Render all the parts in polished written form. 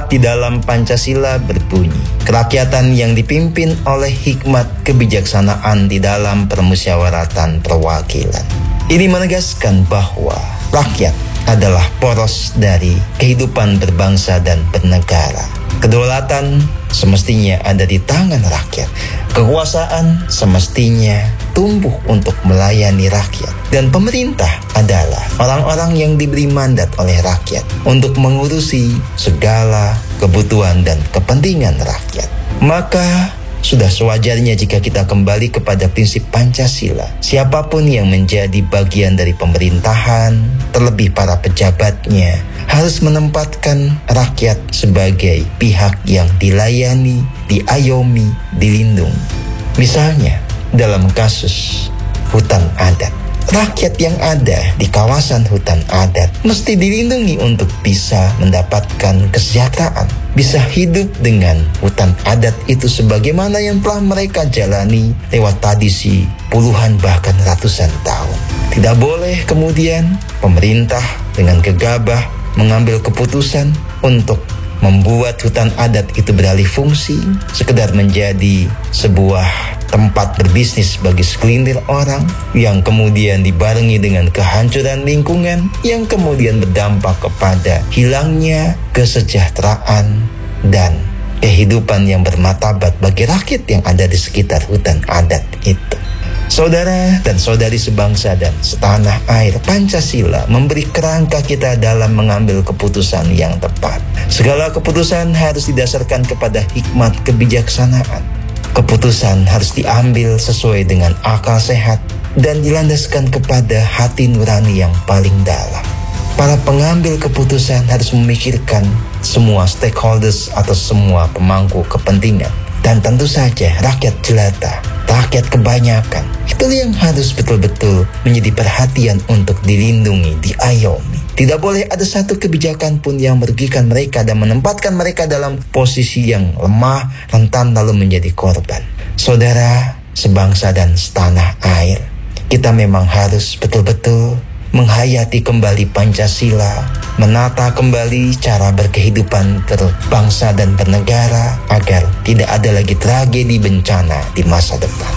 di dalam Pancasila berbunyi, kerakyatan yang dipimpin oleh hikmat kebijaksanaan di dalam permusyawaratan perwakilan. Ini menegaskan bahwa rakyat adalah poros dari kehidupan berbangsa dan bernegara. Kedaulatan semestinya ada di tangan rakyat. Kekuasaan semestinya tumbuh untuk melayani rakyat. Dan pemerintah adalah orang-orang yang diberi mandat oleh rakyat untuk mengurusi segala kebutuhan dan kepentingan rakyat. Maka sudah sewajarnya jika kita kembali kepada prinsip Pancasila. Siapapun yang menjadi bagian dari pemerintahan, terlebih para pejabatnya, harus menempatkan rakyat sebagai pihak yang dilayani, diayomi, dilindungi. Misalnya, dalam kasus hutan adat, rakyat yang ada di kawasan hutan adat mesti dilindungi untuk bisa mendapatkan kesejahteraan, bisa hidup dengan hutan adat itu sebagaimana yang telah mereka jalani lewat tradisi puluhan bahkan ratusan tahun. Tidak boleh kemudian pemerintah dengan gegabah mengambil keputusan untuk membuat hutan adat itu beralih fungsi, sekedar menjadi sebuah tempat berbisnis bagi segelintir orang, yang kemudian dibarengi dengan kehancuran lingkungan, yang kemudian berdampak kepada hilangnya kesejahteraan dan kehidupan yang bermartabat bagi rakyat yang ada di sekitar hutan adat itu. Saudara dan saudari sebangsa dan setanah air, Pancasila memberi kerangka kita dalam mengambil keputusan yang tepat. Segala keputusan harus didasarkan kepada hikmat kebijaksanaan. Keputusan harus diambil sesuai dengan akal sehat dan dilandaskan kepada hati nurani yang paling dalam. Para pengambil keputusan harus memikirkan semua stakeholders atau semua pemangku kepentingan. Dan tentu saja rakyat jelata, rakyat kebanyakan, itu yang harus betul-betul menjadi perhatian untuk dilindungi, diayomi. Tidak boleh ada satu kebijakan pun yang merugikan mereka dan menempatkan mereka dalam posisi yang lemah, rentan lalu menjadi korban. Saudara, sebangsa dan setanah air, kita memang harus betul-betul menghayati kembali Pancasila, menata kembali cara berkehidupan berbangsa dan bernegara agar tidak ada lagi tragedi bencana di masa depan.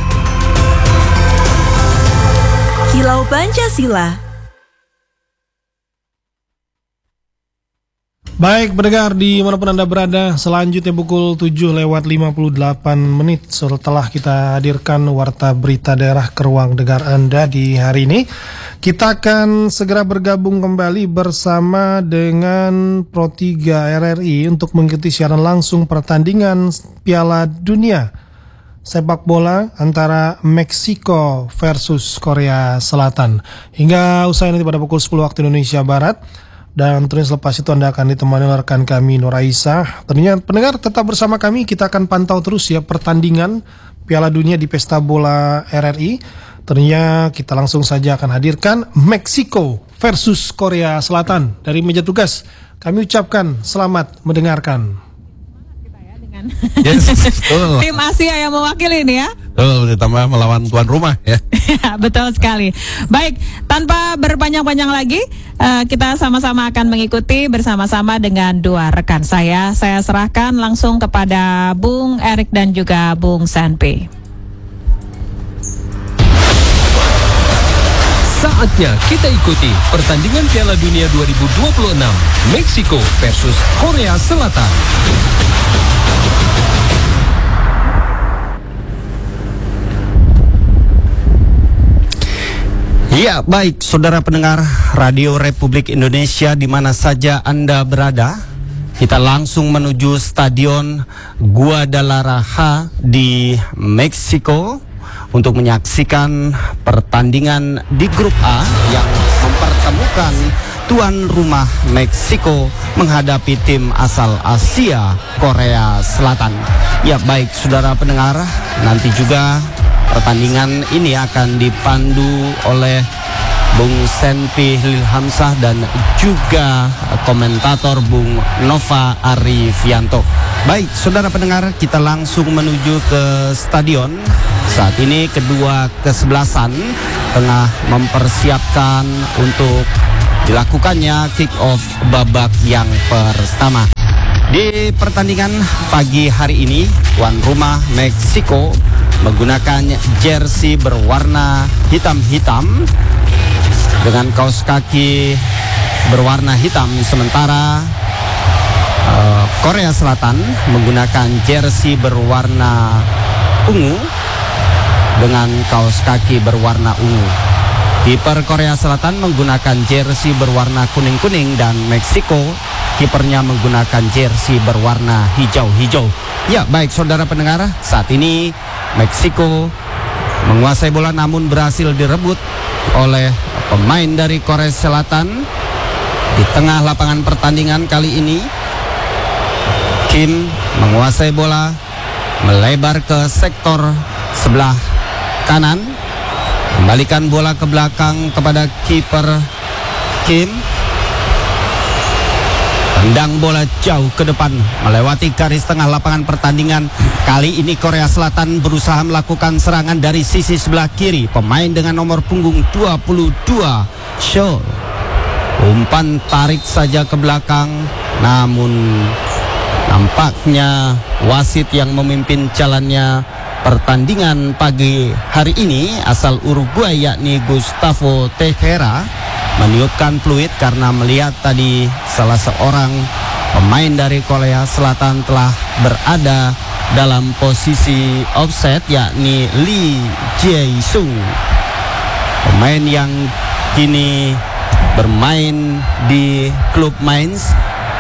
Kilau Pancasila. Baik, pendengar dimanapun Anda berada, selanjutnya pukul 7:58 setelah kita hadirkan Warta Berita Daerah ke ruang dengar Anda di hari ini, kita akan segera bergabung kembali bersama dengan Pro 3 RRI untuk mengikuti siaran langsung pertandingan Piala Dunia sepak bola antara Meksiko versus Korea Selatan. Hingga usai nanti pada pukul 10 waktu Indonesia Barat. Dan terus lepas itu Anda akan ditemani oleh rekan kami Nur Aisyah. Tentunya pendengar tetap bersama kami, kita akan pantau terus ya pertandingan Piala Dunia di Pesta Bola RRI. Tentunya kita langsung saja akan hadirkan Meksiko versus Korea Selatan. Dari meja tugas kami ucapkan selamat mendengarkan. Yes, betul. Tim Asia yang mewakili ini ya. Betul, ditambah melawan tuan rumah ya. Betul sekali. Baik, tanpa berpanjang-panjang lagi, kita sama-sama akan mengikuti bersama-sama dengan dua rekan saya. Saya serahkan langsung kepada Bung Erik dan juga Bung Sanpi. Saatnya kita ikuti pertandingan Piala Dunia 2026 Meksiko versus Korea Selatan. Ya, baik saudara pendengar Radio Republik Indonesia di mana saja Anda berada, kita langsung menuju Stadion Guadalajara di Meksiko untuk menyaksikan pertandingan di grup A yang mempertemukan tuan rumah Meksiko menghadapi tim asal Asia Korea Selatan. Ya, baik saudara pendengar, nanti juga pertandingan ini akan dipandu oleh Bung Senpi Hilhamsah dan juga komentator Bung Nova Arifianto. Baik, saudara pendengar, kita langsung menuju ke stadion. Saat ini kedua kesebelasan tengah mempersiapkan untuk dilakukannya kick off babak yang pertama. Di pertandingan pagi hari ini, tuan rumah Meksiko menggunakan jersey berwarna hitam-hitam dengan kaos kaki berwarna hitam, sementara Korea Selatan menggunakan jersey berwarna ungu dengan kaos kaki berwarna ungu. Kiper Korea Selatan menggunakan jersey berwarna kuning-kuning dan Meksiko kipernya menggunakan jersey berwarna hijau-hijau. Ya, baik saudara pendengar, saat ini Meksiko menguasai bola namun berhasil direbut oleh pemain dari Korea Selatan di tengah lapangan pertandingan kali ini. Kim menguasai bola, melebar ke sektor sebelah kanan, kembalikan bola ke belakang kepada kiper Kim. Tendang bola jauh ke depan melewati garis tengah lapangan pertandingan. Kali ini Korea Selatan berusaha melakukan serangan dari sisi sebelah kiri. Pemain dengan nomor punggung 22 Seol. Umpan tarik saja ke belakang, namun nampaknya wasit yang memimpin jalannya pertandingan pagi hari ini asal Uruguay yakni Gustavo Tejera meniupkan peluit karena melihat tadi salah seorang pemain dari Korea Selatan telah berada dalam posisi offside yakni Lee Jae-sung, pemain yang kini bermain di klub Mainz.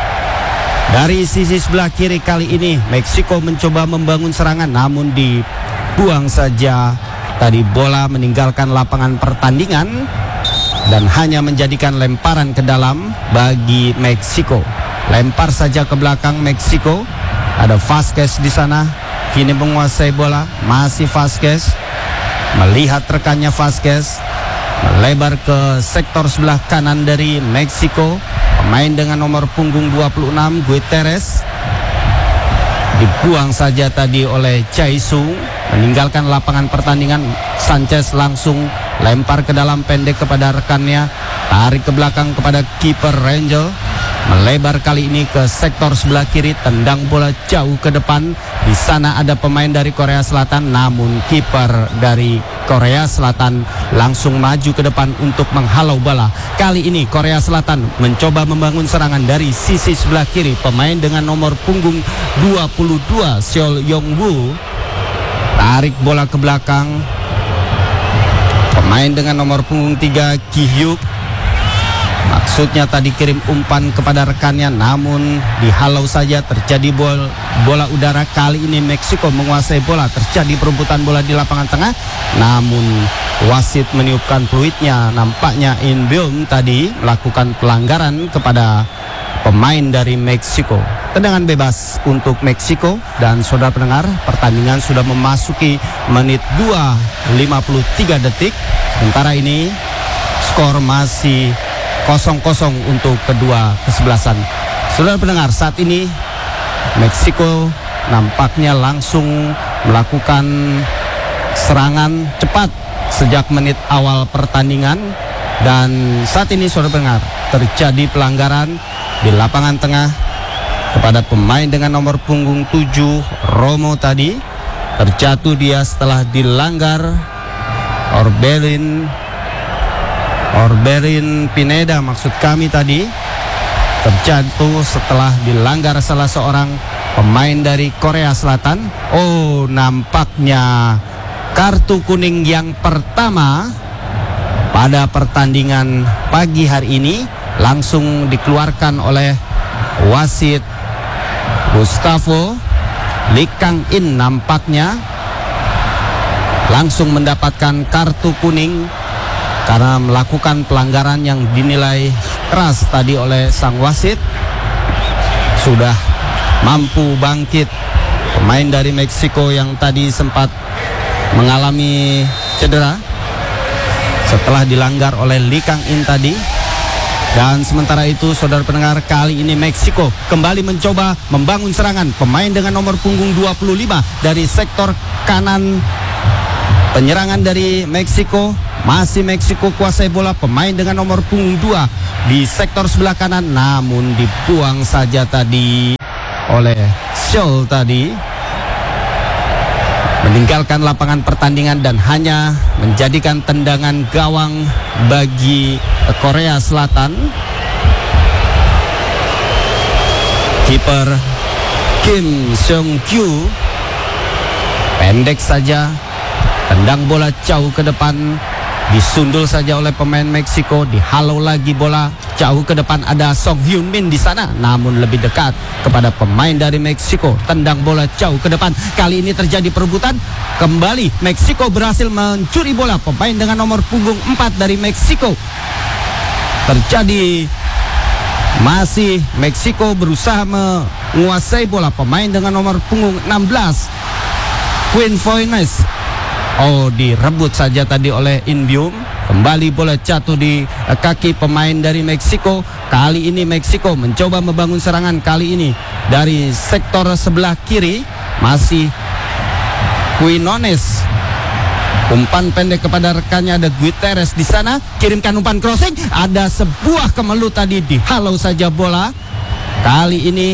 Dari sisi sebelah kiri kali ini Meksiko mencoba membangun serangan namun dibuang saja tadi bola meninggalkan lapangan pertandingan dan hanya menjadikan lemparan ke dalam bagi Meksiko. Lempar saja ke belakang Meksiko. Ada Vazquez di sana, kini menguasai bola, masih Vazquez. Melihat rekannya Vazquez melebar ke sektor sebelah kanan dari Meksiko. Pemain dengan nomor punggung 26 Guterres dibuang saja tadi oleh Jae-sung, meninggalkan lapangan pertandingan. Sanchez langsung lempar ke dalam pendek kepada rekannya, tarik ke belakang kepada kiper Rangel, melebar kali ini ke sektor sebelah kiri, tendang bola jauh ke depan. Di sana ada pemain dari Korea Selatan, namun kiper dari Korea Selatan langsung maju ke depan untuk menghalau bola. Kali ini Korea Selatan mencoba membangun serangan dari sisi sebelah kiri. Pemain dengan nomor punggung 22 Seol Yong-woo tarik bola ke belakang. Pemain dengan nomor punggung 3 Ki Hyuk maksudnya tadi kirim umpan kepada rekannya namun dihalau saja, terjadi bola udara. Kali ini Meksiko menguasai bola, terjadi perebutan bola di lapangan tengah namun wasit meniupkan peluitnya. Nampaknya In Beom tadi melakukan pelanggaran kepada pemain dari Meksiko. Tendangan bebas untuk Meksiko. Dan saudara pendengar, pertandingan sudah memasuki menit 2:53 detik. Sementara ini skor masih 0-0 untuk kedua kesebelasan. Saudara pendengar, saat ini Meksiko nampaknya langsung melakukan serangan cepat sejak menit awal pertandingan. Dan saat ini saudara pendengar, terjadi pelanggaran di lapangan tengah kepada pemain dengan nomor punggung 7 Romo tadi. Terjatuh dia setelah dilanggar Orbelin Pineda maksud kami tadi. Terjatuh setelah dilanggar salah seorang pemain dari Korea Selatan. Oh, nampaknya kartu kuning yang pertama pada pertandingan pagi hari ini langsung dikeluarkan oleh wasit Gustavo Lee Kang-in. Nampaknya langsung mendapatkan kartu kuning karena melakukan pelanggaran yang dinilai keras tadi oleh sang wasit. Sudah mampu bangkit pemain dari Meksiko yang tadi sempat mengalami cedera setelah dilanggar oleh Lee Kang-in tadi. Dan sementara itu saudara pendengar, kali ini Meksiko kembali mencoba membangun serangan. Pemain dengan nomor punggung 25 dari sektor kanan penyerangan dari Meksiko. Masih Meksiko kuasai bola. Pemain dengan nomor punggung 2 di sektor sebelah kanan namun dibuang saja tadi oleh Seoul tadi, meninggalkan lapangan pertandingan dan hanya menjadikan tendangan gawang bagi Korea Selatan. Kiper Kim Seung-kyu pendek saja, tendang bola jauh ke depan, disundul saja oleh pemain Meksiko, dihalau lagi bola jauh ke depan. Ada Song Hyun Min di sana, namun lebih dekat kepada pemain dari Meksiko. Tendang bola jauh ke depan. Kali ini terjadi perebutan. Kembali Meksiko berhasil mencuri bola. Pemain dengan nomor punggung 4 dari Meksiko. Terjadi masih Meksiko berusaha menguasai bola. Pemain dengan nomor punggung 16 Queen Foynes. Oh, direbut saja tadi oleh Inbium. Kembali bola jatuh di kaki pemain dari Meksiko. Kali ini Meksiko mencoba membangun serangan. Kali ini dari sektor sebelah kiri masih Quinones. Umpan pendek kepada rekannya, ada Guterres di sana. Kirimkan umpan crossing. Ada sebuah kemelut tadi, dihalau saja bola. Kali ini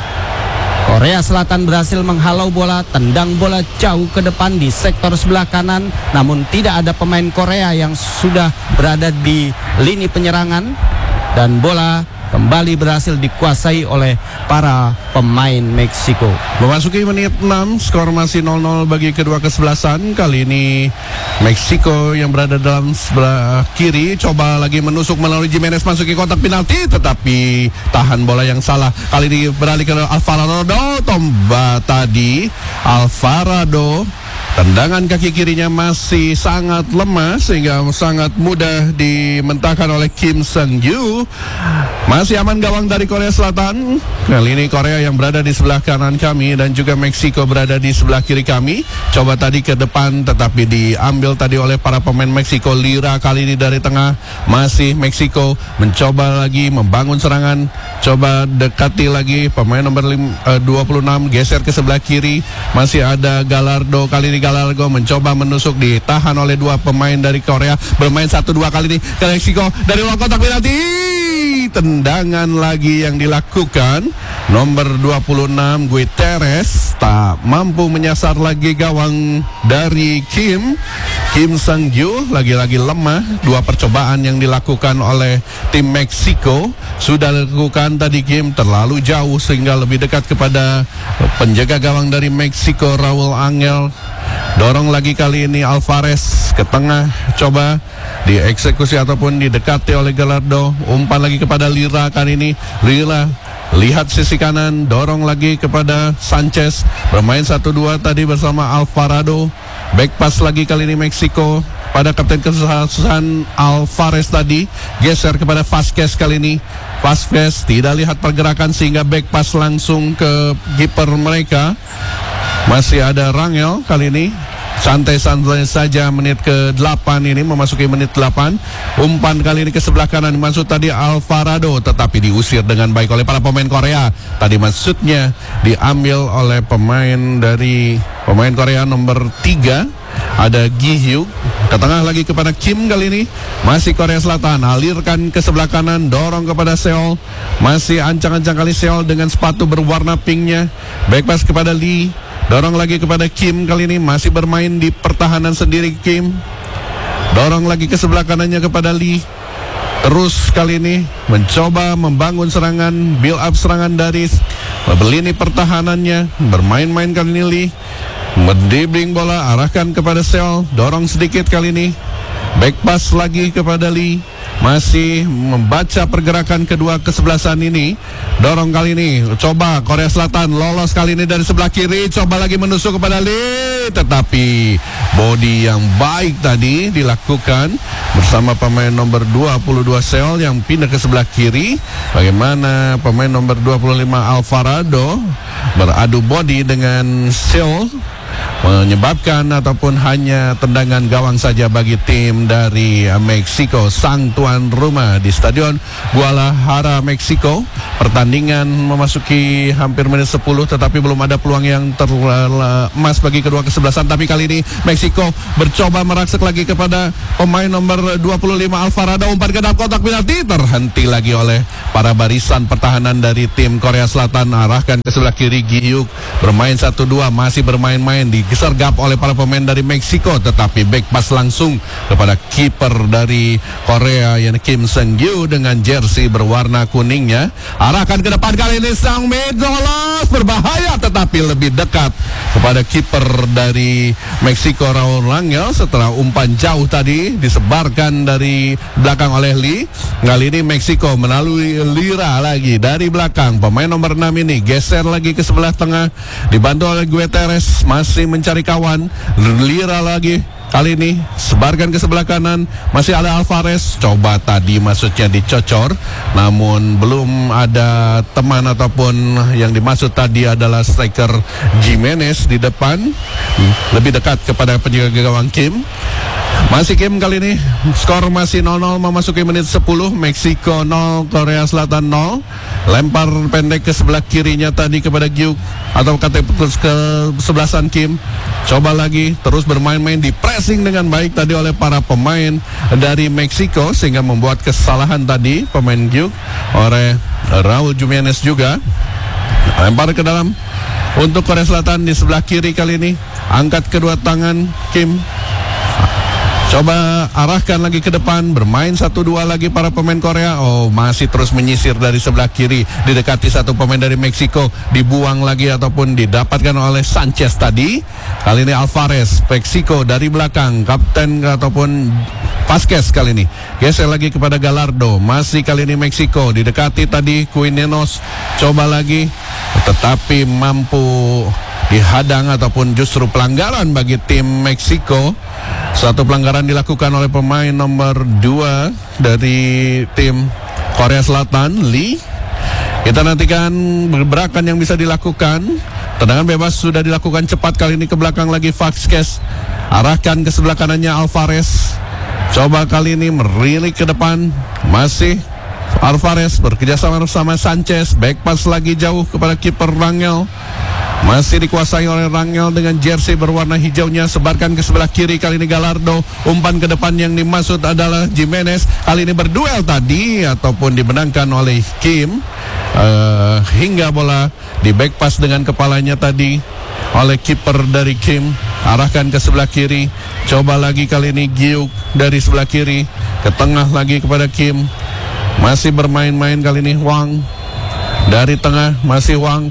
Korea Selatan berhasil menghalau bola, tendang bola jauh ke depan di sektor sebelah kanan. Namun tidak ada pemain Korea yang sudah berada di lini penyerangan. Dan bola kembali berhasil dikuasai oleh para pemain Meksiko. Memasuki menit 6, skor masih 0-0 bagi kedua kesebelasan. Kali ini Meksiko yang berada dalam sebelah kiri coba lagi menusuk melalui Jimenez masuki kotak penalti, tetapi tahan bola yang salah. Kali ini beralih ke Alvarado. Tombak tadi Alvarado, tendangan kaki kirinya masih sangat lemah sehingga sangat mudah dimentahkan oleh Kim Seung-kyu. Masih aman gawang dari Korea Selatan. Kali ini Korea yang berada di sebelah kanan kami dan juga Meksiko berada di sebelah kiri kami. Coba tadi ke depan tetapi diambil tadi oleh para pemain Meksiko. Lira kali ini dari tengah. Masih Meksiko mencoba lagi membangun serangan. Coba dekati lagi pemain nomor 26 geser ke sebelah kiri. Masih ada Gallardo. Kali ini Gallardo mencoba menusuk, ditahan oleh dua pemain dari Korea. Bermain 1-2 kali ini ke Meksiko dari luar kotak penalti. Tendangan lagi yang dilakukan nomor 26 Guterres tak mampu menyasar lagi gawang dari Kim Seung-kyu. Lagi-lagi lemah. Dua percobaan yang dilakukan oleh tim Meksiko sudah dilakukan tadi. Kim terlalu jauh sehingga lebih dekat kepada penjaga gawang dari Meksiko, Raul Angel. Dorong lagi kali ini Alvarez ke tengah, coba dieksekusi ataupun didekati oleh Gallardo. Umpan lagi kepada Lira kali ini. Lira lihat sisi kanan, dorong lagi kepada Sanchez. Bermain 1-2 tadi bersama Alvarado. Back pass lagi kali ini Meksiko pada kapten kesusahan Alvarez tadi. Geser kepada Vasquez kali ini. Vasquez tidak lihat pergerakan sehingga back pass langsung ke kiper mereka. Masih ada Rangel kali ini. Santai-santai saja menit ke-8 ini, memasuki menit 8. Umpan kali ini ke sebelah kanan, maksud tadi Alvarado, tetapi diusir dengan baik oleh para pemain Korea. Tadi maksudnya diambil oleh pemain Korea nomor 3, ada Gi Hyuk. Ke tengah lagi kepada Kim kali ini. Masih Korea Selatan, alirkan ke sebelah kanan, dorong kepada Seoul. Masih ancang-ancang kali Seoul dengan sepatu berwarna pinknya. Back pass kepada Lee. Dorong lagi kepada Kim kali ini, masih bermain di pertahanan sendiri Kim. Dorong lagi ke sebelah kanannya kepada Lee. Terus kali ini mencoba membangun serangan, build up serangan dari lini pertahanannya. Bermain-main kali ini Lee. Mendribling bola, arahkan kepada Seoul. Dorong sedikit kali ini. Back pass lagi kepada Lee. Masih membaca pergerakan kedua kesebelasan ini. Dorong kali ini, coba Korea Selatan lolos kali ini dari sebelah kiri. Coba lagi menusuk kepada Lee, tetapi body yang baik tadi dilakukan bersama pemain nomor 22 Seoul yang pindah ke sebelah kiri. Bagaimana pemain nomor 25 Alvarado beradu body dengan Seoul. menyebabkan ataupun hanya tendangan gawang saja bagi tim dari Meksiko, sang tuan rumah di Stadion Guadalajara, Meksiko. Pertandingan memasuki hampir menit 10, tetapi belum ada peluang yang emas bagi kedua kesebelasan. Tapi kali ini Meksiko bercoba merangsek lagi kepada pemain nomor 25 Alvarado, umpan ke dalam kotak penalti, terhenti lagi oleh para barisan pertahanan dari tim Korea Selatan. Arahkan ke sebelah kiri, Giyuk bermain 1-2, masih bermain-main, disergap oleh para pemain dari Meksiko, tetapi back pass langsung kepada kiper dari Korea yang Kim Seung-gyu dengan jersey berwarna kuningnya. Arahkan ke depan, kali ini Sang Megolos berbahaya, tetapi lebih dekat kepada kiper dari Meksiko, Raul Rangel. Setelah umpan jauh tadi disebarkan dari belakang oleh Lee, kali ini Meksiko melalui Lira lagi dari belakang. Pemain nomor 6 ini geser lagi ke sebelah tengah, dibantu oleh Guterres, masih mencari kawan. Lira lagi, kali ini sebarkan ke sebelah kanan, masih ada Alvarez. Coba tadi maksudnya dicocor, namun belum ada teman ataupun yang dimaksud tadi adalah striker Jimenez di depan, lebih dekat kepada penjaga gawang Kim. Masih Kim kali ini, skor masih 0-0 memasuki menit 10. Meksiko 0, Korea Selatan 0. Lempar pendek ke sebelah kirinya tadi kepada Gyuk, atau ke sebelasan Kim. Coba lagi, terus bermain-main, di pressing dengan baik tadi oleh para pemain dari Meksiko, sehingga membuat kesalahan tadi pemain Gyuk oleh Raul Jimenez juga. Lempar ke dalam untuk Korea Selatan di sebelah kiri kali ini. Angkat kedua tangan Kim, coba arahkan lagi ke depan, bermain 1-2 lagi para pemain Korea. Oh, masih terus menyisir dari sebelah kiri, didekati satu pemain dari Meksiko, dibuang lagi ataupun didapatkan oleh Sanchez tadi. Kali ini Alvarez, Meksiko dari belakang, kapten ataupun Vasquez kali ini geser lagi kepada Gallardo. Masih kali ini Meksiko, didekati tadi Quinteros, coba lagi, tetapi mampu dihadang ataupun justru pelanggaran bagi tim Meksiko. Satu pelanggaran dilakukan oleh pemain nomor 2 dari tim Korea Selatan, Lee. Kita nantikan gebrakan yang bisa dilakukan. Tendangan bebas sudah dilakukan cepat, kali ini ke belakang lagi Vasquez. Arahkan ke sebelah kanannya Alvarez. Coba kali ini merilik ke depan, masih Alvarez bekerjasama bersama Sanchez. Back pass lagi jauh kepada kiper Rangel. Masih dikuasai oleh Rangel dengan jersey berwarna hijaunya. Sebarkan ke sebelah kiri, kali ini Gallardo. Umpan ke depan yang dimaksud adalah Jimenez. Kali ini berduel tadi ataupun dimenangkan oleh Kim, hingga bola di back pass dengan kepalanya tadi oleh kiper dari Kim. Arahkan ke sebelah kiri, coba lagi kali ini Gyuk dari sebelah kiri, ke tengah lagi kepada Kim. Masih bermain-main kali ini Wang dari tengah, masih Wang.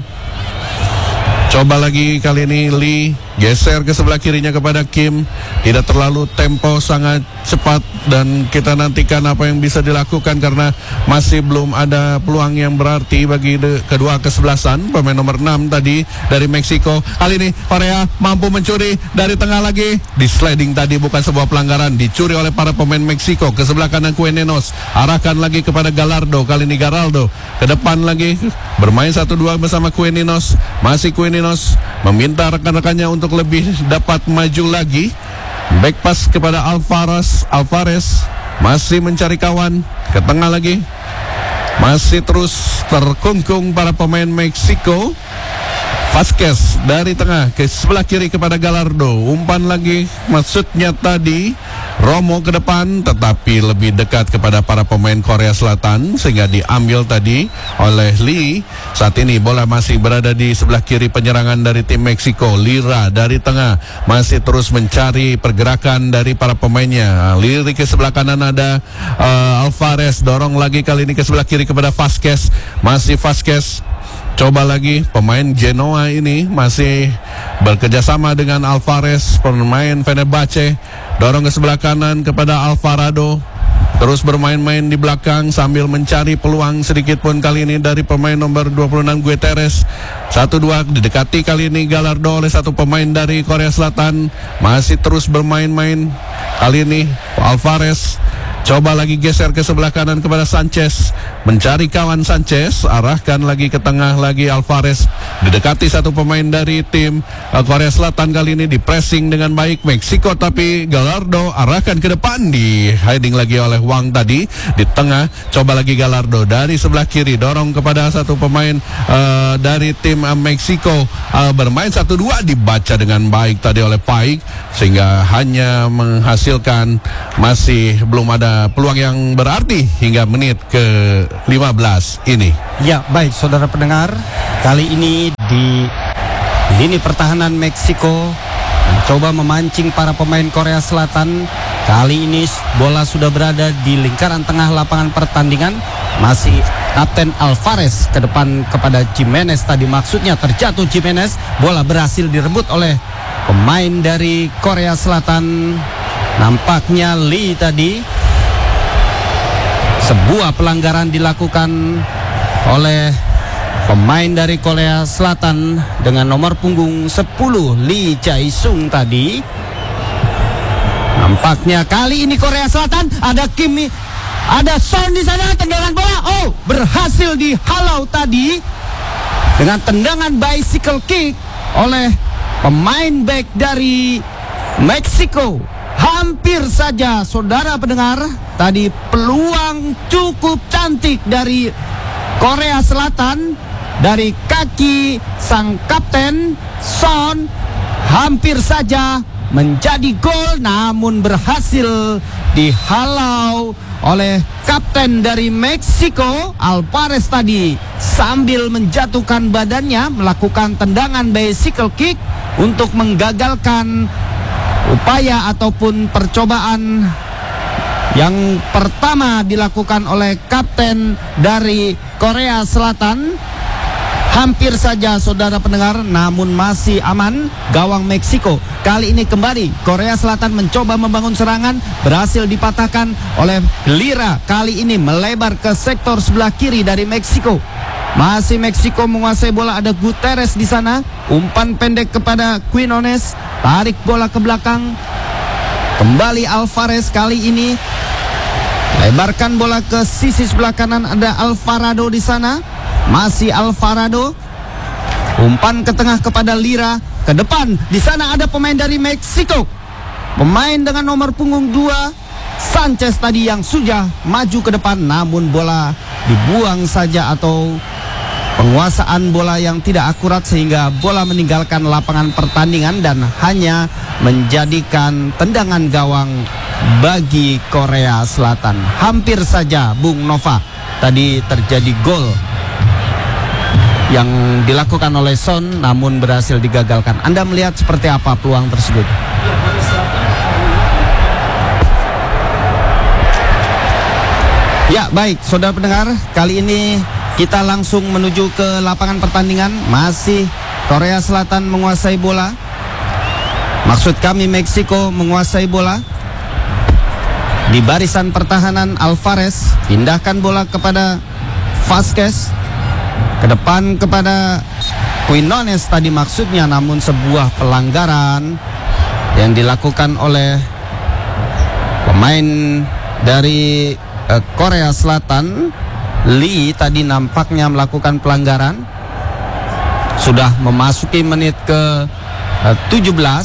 Coba lagi kali ini Lee, geser ke sebelah kirinya kepada Kim. Tidak terlalu tempo, sangat cepat, dan kita nantikan apa yang bisa dilakukan karena masih belum ada peluang yang berarti bagi kedua kesebelasan. Pemain nomor 6 tadi dari Meksiko. Kali ini Korea mampu mencuri dari tengah lagi. Di sliding tadi bukan sebuah pelanggaran, dicuri oleh para pemain Meksiko. Ke sebelah kanan Quinteros, arahkan lagi kepada Gallardo. Kali ini Gallardo ke depan lagi, bermain 1-2 bersama Quinteros. Masih Quinteros meminta rekan-rekannya untuk lebih dapat maju lagi. Back pass kepada Alvarez masih mencari kawan, ke tengah lagi, masih terus terkungkung para pemain Meksiko. Vasquez dari tengah ke sebelah kiri kepada Gallardo. Umpan lagi, maksudnya tadi Romo ke depan, tetapi lebih dekat kepada para pemain Korea Selatan sehingga diambil tadi oleh Lee. Saat ini bola masih berada di sebelah kiri penyerangan dari tim Meksiko. Lira dari tengah masih terus mencari pergerakan dari para pemainnya. Lirik ke sebelah kanan ada Alvarez, dorong lagi kali ini ke sebelah kiri kepada Vasquez. Masih Vasquez. Coba lagi, pemain Genoa ini masih bekerjasama dengan Alvarez, pemain Fenerbahce. Dorong ke sebelah kanan kepada Alvarado. Terus bermain-main di belakang sambil mencari peluang sedikit pun kali ini dari pemain nomor 26 Guterres. 1-2 didekati kali ini Gallardo oleh satu pemain dari Korea Selatan. Masih terus bermain-main kali ini Alvarez. Coba lagi geser ke sebelah kanan kepada Sanchez, mencari kawan Sanchez, arahkan lagi ke tengah lagi Alvarez, didekati satu pemain dari tim Korea Selatan. Kali ini di pressing dengan baik Meksiko, tapi Gallardo arahkan ke depan, di hiding lagi oleh Wang tadi di tengah. Coba lagi Gallardo dari sebelah kiri, dorong kepada satu pemain dari tim Meksiko, bermain 1-2, dibaca dengan baik tadi oleh Paik, sehingga hanya menghasilkan masih belum ada peluang yang berarti hingga menit ke-15 ini. Ya, baik saudara pendengar, kali ini di lini pertahanan Meksiko mencoba memancing para pemain Korea Selatan. Kali ini bola sudah berada di lingkaran tengah lapangan pertandingan. Masih Kapten Alvarez ke depan kepada Jimenez tadi, maksudnya terjatuh Jimenez. Bola berhasil direbut oleh pemain dari Korea Selatan, nampaknya Lee tadi. Sebuah pelanggaran dilakukan oleh pemain dari Korea Selatan dengan nomor punggung 10 Lee Jae-sung tadi. Nampaknya kali ini Korea Selatan ada ada Son di sana, tendangan bola. Oh, berhasil dihalau tadi dengan tendangan bicycle kick oleh pemain back dari Meksiko. Hampir saja saudara pendengar, tadi peluang cukup cantik dari Korea Selatan, dari kaki sang kapten Son, hampir saja menjadi gol, namun berhasil dihalau oleh kapten dari Meksiko Alvarez tadi, sambil menjatuhkan badannya melakukan tendangan bicycle kick untuk menggagalkan upaya ataupun percobaan yang pertama dilakukan oleh kapten dari Korea Selatan. Hampir saja saudara pendengar, namun masih aman gawang Meksiko. Kali ini kembali Korea Selatan mencoba membangun serangan, berhasil dipatahkan oleh Lira. Kali ini melebar ke sektor sebelah kiri dari Meksiko. Masih Meksiko menguasai bola, ada Guterres di sana. Umpan pendek kepada Quinones, tarik bola ke belakang. Kembali Alvarez, kali ini lebarkan bola ke sisi sebelah kanan, ada Alvarado di sana. Masih Alvarado, umpan ke tengah kepada Lira, ke depan. Di sana ada pemain dari Meksiko, pemain dengan nomor punggung 2 Sanchez tadi yang sudah maju ke depan, namun bola dibuang saja atau penguasaan bola yang tidak akurat sehingga bola meninggalkan lapangan pertandingan dan hanya menjadikan tendangan gawang bagi Korea Selatan. Hampir saja Bung Nova tadi terjadi gol yang dilakukan oleh Son, namun berhasil digagalkan. Anda melihat seperti apa peluang tersebut? Ya, baik saudara pendengar, kali ini kita langsung menuju ke lapangan pertandingan. Masih Korea Selatan menguasai bola, maksud kami Meksiko menguasai bola. Di barisan pertahanan Alvarez, pindahkan bola kepada Vasquez, ke depan kepada Quinones tadi maksudnya, namun sebuah pelanggaran yang dilakukan oleh pemain dari Korea Selatan. Lee tadi nampaknya melakukan pelanggaran. Sudah memasuki menit ke 17,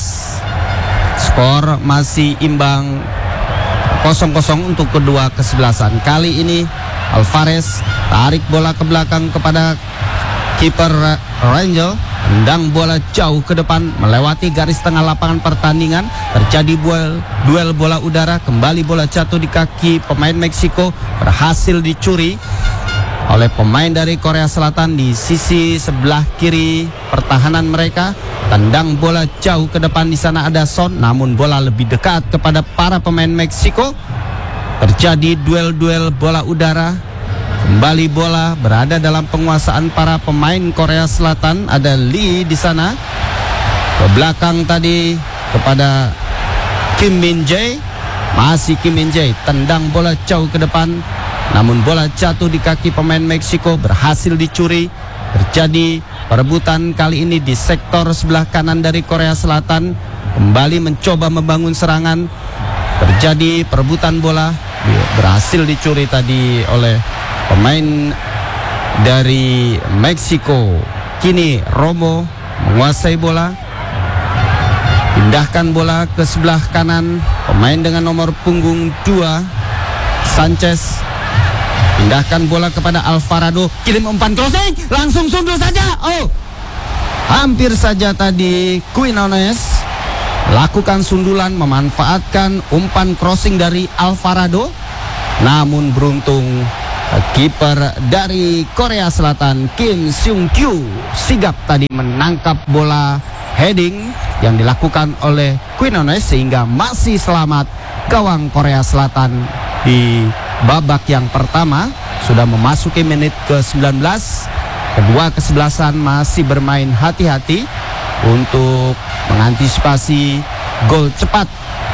skor masih imbang 0-0 untuk kedua kesebelasan. Kali ini Alvarez tarik bola ke belakang kepada kiper Rangel, tendang bola jauh ke depan melewati garis tengah lapangan pertandingan. Terjadi duel bola udara, kembali bola jatuh di kaki pemain Meksiko, berhasil dicuri oleh pemain dari Korea Selatan di sisi sebelah kiri pertahanan mereka. Tendang bola jauh ke depan, di sana ada Son, namun bola lebih dekat kepada para pemain Meksiko. Terjadi duel bola udara. Kembali bola berada dalam penguasaan para pemain Korea Selatan. Ada Lee di sana. Ke belakang tadi kepada Kim Min-jae. Masih Kim Min-jae, tendang bola jauh ke depan, namun bola jatuh di kaki pemain Meksiko, berhasil dicuri. Terjadi perebutan kali ini di sektor sebelah kanan dari Korea Selatan. Kembali mencoba membangun serangan. Terjadi perebutan bola. berhasil dicuri tadi oleh pemain dari Meksiko. Kini Romo menguasai bola, pindahkan bola ke sebelah kanan. Pemain dengan nomor punggung 2 Sanchez pindahkan bola kepada Alvarado, kirim umpan crossing, langsung sundul saja. Oh, hampir saja tadi Quinones lakukan sundulan memanfaatkan umpan crossing dari Alvarado, namun beruntung kiper dari Korea Selatan Kim Seung Kyu sigap tadi menangkap bola heading yang dilakukan oleh Quinones sehingga masih selamat gawang Korea Selatan. Di babak yang pertama sudah memasuki menit ke-19, kedua kesebelasan masih bermain hati-hati untuk mengantisipasi gol cepat.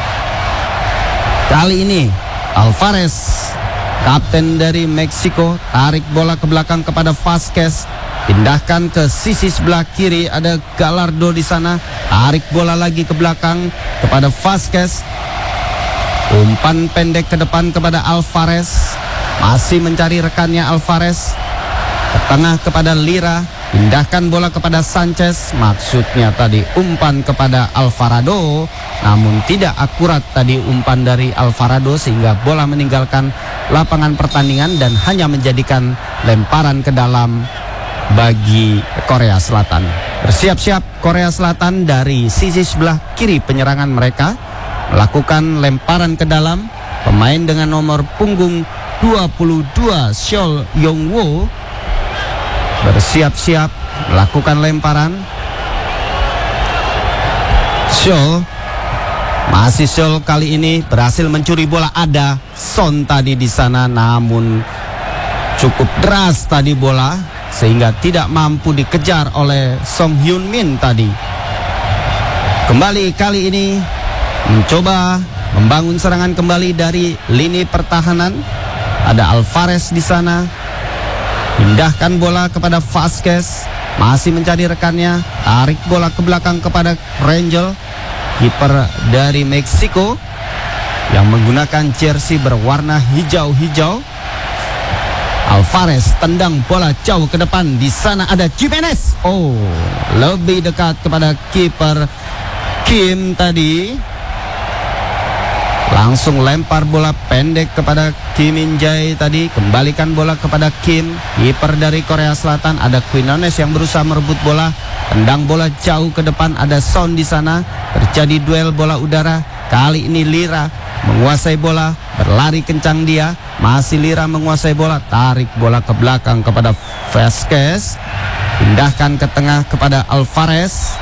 Kali ini Alvarez, kapten dari Meksiko, tarik bola ke belakang kepada Vasquez, pindahkan ke sisi sebelah kiri, ada Gallardo di sana, tarik bola lagi ke belakang kepada Vasquez, umpan pendek ke depan kepada Alvarez, masih mencari rekannya Alvarez, ke tengah kepada Lira, pindahkan bola kepada Sanchez, maksudnya tadi umpan kepada Alvarado, namun tidak akurat tadi umpan dari Alvarado sehingga bola meninggalkan lapangan pertandingan dan hanya menjadikan lemparan ke dalam bagi Korea Selatan. Bersiap-siap Korea Selatan dari sisi sebelah kiri penyerangan mereka, melakukan lemparan ke dalam. Pemain dengan nomor punggung 22 Seol Yong-woo bersiap-siap melakukan lemparan. Seol kali ini berhasil mencuri bola. Ada Son tadi di sana, namun cukup deras tadi bola sehingga tidak mampu dikejar oleh Song Hyun Min tadi. Kembali kali ini mencoba membangun serangan kembali dari lini pertahanan. Ada Alvarez di sana, pindahkan bola kepada Vasquez, masih mencari rekannya, tarik bola ke belakang kepada Rangel, kiper dari Meksiko yang menggunakan jersey berwarna hijau-hijau. Alvarez tendang bola jauh ke depan, di sana ada Jimenez. Oh, lebih dekat kepada kiper Kim tadi. Langsung lempar bola pendek kepada Kim Min-jae tadi, kembalikan bola kepada Kim, kiper dari Korea Selatan. Ada Quinones yang berusaha merebut bola, tendang bola jauh ke depan, ada Son di sana. Terjadi duel bola udara. Kali ini Lira menguasai bola, berlari kencang dia, masih Lira menguasai bola, tarik bola ke belakang kepada Vasquez, pindahkan ke tengah kepada Alvarez,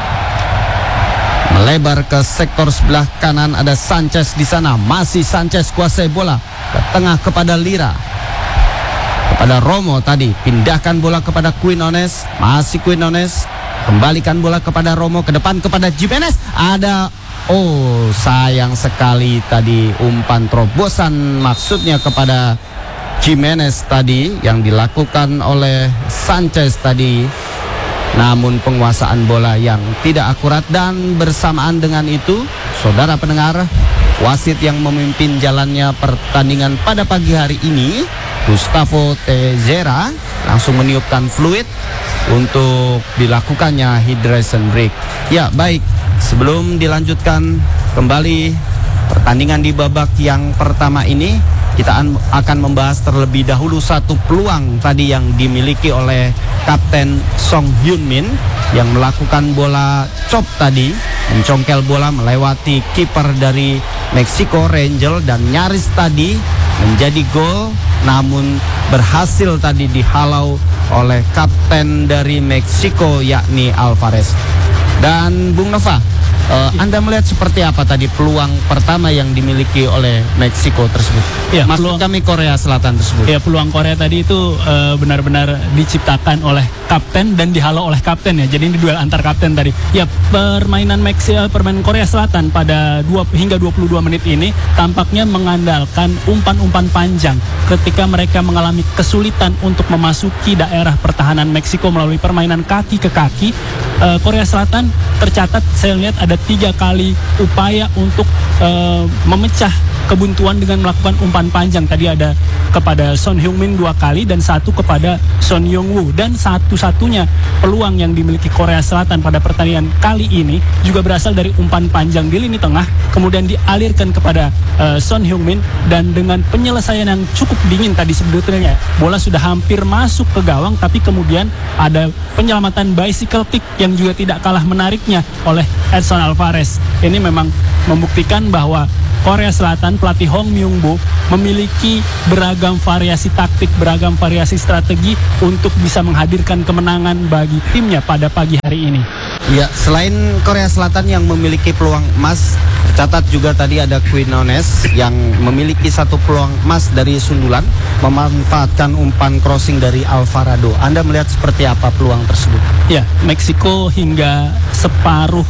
melebar ke sektor sebelah kanan, ada Sanchez di sana, masih Sanchez kuasai bola ke tengah kepada Lira, kepada Romo tadi, pindahkan bola kepada Quinones, masih Quinones, kembalikan bola kepada Romo, ke depan kepada Jimenez, ada sayang sekali tadi umpan terobosan maksudnya kepada Jimenez tadi yang dilakukan oleh Sanchez tadi. Namun penguasaan bola yang tidak akurat, dan bersamaan dengan itu, saudara pendengar, wasit yang memimpin jalannya pertandingan pada pagi hari ini, Gustavo Teixeira, langsung meniupkan fluid untuk dilakukannya hydration break. Ya, baik, sebelum dilanjutkan kembali pertandingan di babak yang pertama ini, kita akan membahas terlebih dahulu satu peluang tadi yang dimiliki oleh Kapten Song Hyun Min yang melakukan bola chop tadi, mencongkel bola melewati kiper dari Meksiko Rangel dan nyaris tadi menjadi gol, namun berhasil tadi dihalau oleh kapten dari Meksiko yakni Alvarez. Dan Bung Nova, Anda melihat seperti apa tadi peluang pertama yang dimiliki oleh Meksiko tersebut? Ya, maksud kami Korea Selatan tersebut. Ya, peluang Korea tadi itu benar-benar diciptakan oleh kapten dan dihalau oleh kapten ya. Jadi ini duel antar kapten tadi. Ya, permainan Korea Selatan pada hingga 22 menit ini tampaknya mengandalkan umpan-umpan panjang ketika mereka mengalami kesulitan untuk memasuki daerah pertahanan Meksiko melalui permainan kaki ke kaki. Korea Selatan tercatat saya lihat ada 3 kali upaya untuk memecah kebuntuan dengan melakukan umpan panjang. Tadi ada kepada Son Heung-min 2 kali dan 1 kepada Son Young-woo. Dan satu-satunya peluang yang dimiliki Korea Selatan pada pertandingan kali ini juga berasal dari umpan panjang di lini tengah, kemudian dialirkan kepada Son Heung-min, dan dengan penyelesaian yang cukup dingin tadi sebetulnya bola sudah hampir masuk ke gawang, tapi kemudian ada penyelamatan bicycle kick yang juga tidak kalah menariknya oleh Edson Alvarez. Ini memang membuktikan bahwa Korea Selatan, pelatih Hong Myung-bo, memiliki beragam variasi taktik, beragam variasi strategi untuk bisa menghadirkan kemenangan bagi timnya pada pagi hari ini. Ya, selain Korea Selatan yang memiliki peluang emas, tercatat juga tadi ada Quinones yang memiliki 1 peluang emas dari sundulan, memanfaatkan umpan crossing dari Alvarado. Anda melihat seperti apa peluang tersebut? Ya, Meksiko hingga separuh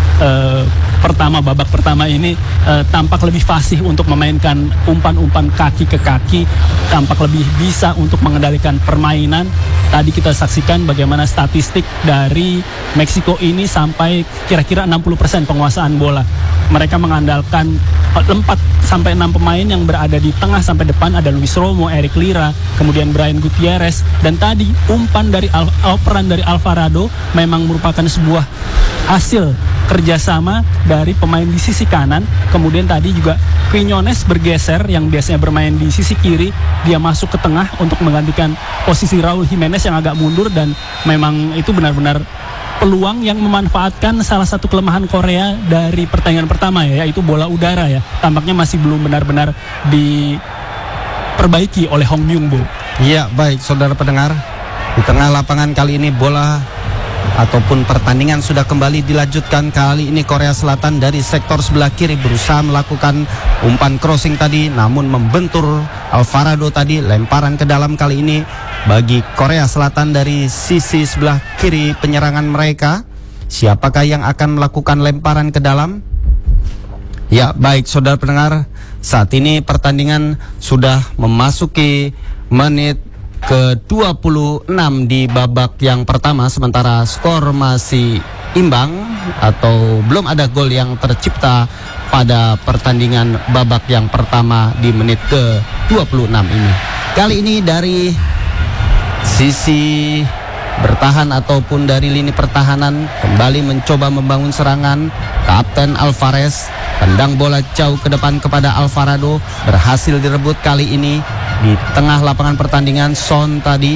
babak pertama ini tampak lebih fasih untuk memainkan umpan-umpan kaki ke kaki, tampak lebih bisa untuk mengendalikan permainan. Tadi kita saksikan bagaimana statistik dari Meksiko ini sampai kira-kira 60% penguasaan bola. Mereka mengandalkan 4-6 pemain yang berada di tengah sampai depan, ada Luis Romo, Eric Lira, kemudian Brian Gutierrez, dan tadi umpan dari operan dari Alvarado memang merupakan sebuah hasil kerjasama dari pemain di sisi kanan. Kemudian tadi juga Quinones bergeser, yang biasanya bermain di sisi kiri, dia masuk ke tengah untuk menggantikan posisi Raul Jimenez yang agak mundur, dan memang itu benar-benar peluang yang memanfaatkan salah satu kelemahan Korea dari pertandingan pertama, yaitu bola udara ya. Tampaknya masih belum benar-benar diperbaiki oleh Hong Myung-bo. Ya, baik saudara pendengar, di tengah lapangan kali ini bola ataupun pertandingan sudah kembali dilanjutkan. Kali ini Korea Selatan dari sektor sebelah kiri berusaha melakukan umpan crossing tadi, namun membentur Alvarado tadi. Lemparan ke dalam kali ini bagi Korea Selatan dari sisi sebelah kiri penyerangan mereka. Siapakah yang akan melakukan lemparan ke dalam? Ya, baik saudara pendengar, saat ini pertandingan sudah memasuki menit ke-26 di babak yang pertama, sementara skor masih imbang atau belum ada gol yang tercipta pada pertandingan babak yang pertama di menit ke-26 ini. Kali ini dari sisi bertahan ataupun dari lini pertahanan kembali mencoba membangun serangan. Kapten Alvarez tendang bola jauh ke depan kepada Alvarado, berhasil direbut kali ini di tengah lapangan pertandingan. Son tadi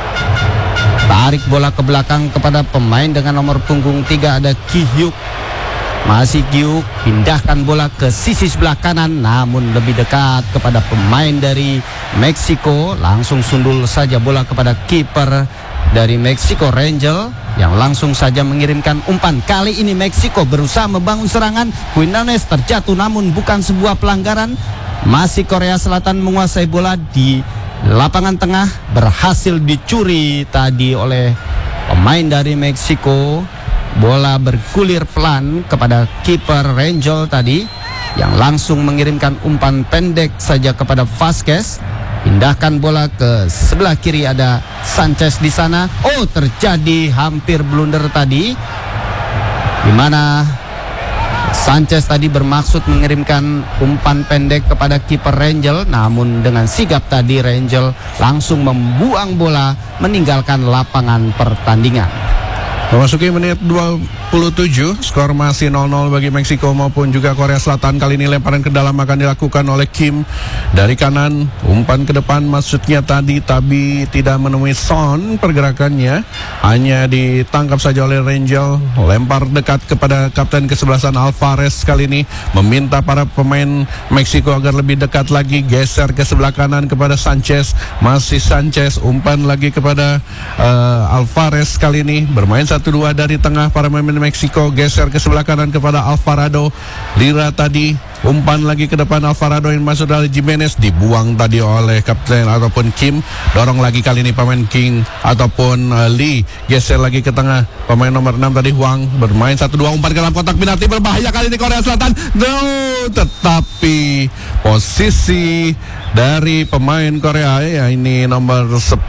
tarik bola ke belakang kepada pemain dengan nomor punggung 3, ada Ki Hyuk. Masih Ki Hyuk pindahkan bola ke sisi sebelah kanan, namun lebih dekat kepada pemain dari Meksiko. Langsung sundul saja bola kepada kiper dari Meksiko, Rangel, yang langsung saja mengirimkan umpan. Kali ini Meksiko berusaha membangun serangan. Quinones terjatuh namun bukan sebuah pelanggaran. Masih Korea Selatan menguasai bola di lapangan tengah, berhasil dicuri tadi oleh pemain dari Meksiko. Bola bergulir pelan kepada kiper Rangel tadi, yang langsung mengirimkan umpan pendek saja kepada Vasquez. Pindahkan bola ke sebelah kiri, ada Sanchez di sana. Oh, terjadi hampir blunder tadi, di mana Sanchez tadi bermaksud mengirimkan umpan pendek kepada kiper Rangel, namun dengan sigap tadi Rangel langsung membuang bola meninggalkan lapangan pertandingan. Memasuki menit 27, skor masih 0-0 bagi Meksiko maupun juga Korea Selatan. Kali ini lemparan ke dalam akan dilakukan oleh Kim dari kanan. Umpan ke depan maksudnya tadi, tapi tidak menemui Son pergerakannya. Hanya ditangkap saja oleh Rangel. Lempar dekat kepada kapten kesebelasan Alvarez kali ini. Meminta para pemain Meksiko agar lebih dekat lagi. Geser ke sebelah kanan kepada Sanchez. Masih Sanchez, umpan lagi kepada Alvarez kali ini. Bermain 1-2 dari tengah para pemain Meksiko, geser ke sebelah kanan kepada Alvarado. Lira tadi, umpan lagi ke depan Alvarado yang masuk dari Jimenez, dibuang tadi oleh kapten ataupun Kim. Dorong lagi kali ini pemain King ataupun Lee, geser lagi ke tengah pemain nomor 6 tadi Huang. Bermain 1-2, umpan ke dalam kotak penalti, berbahaya kali ini Korea Selatan. No, tetapi posisi dari pemain Korea ya ini nomor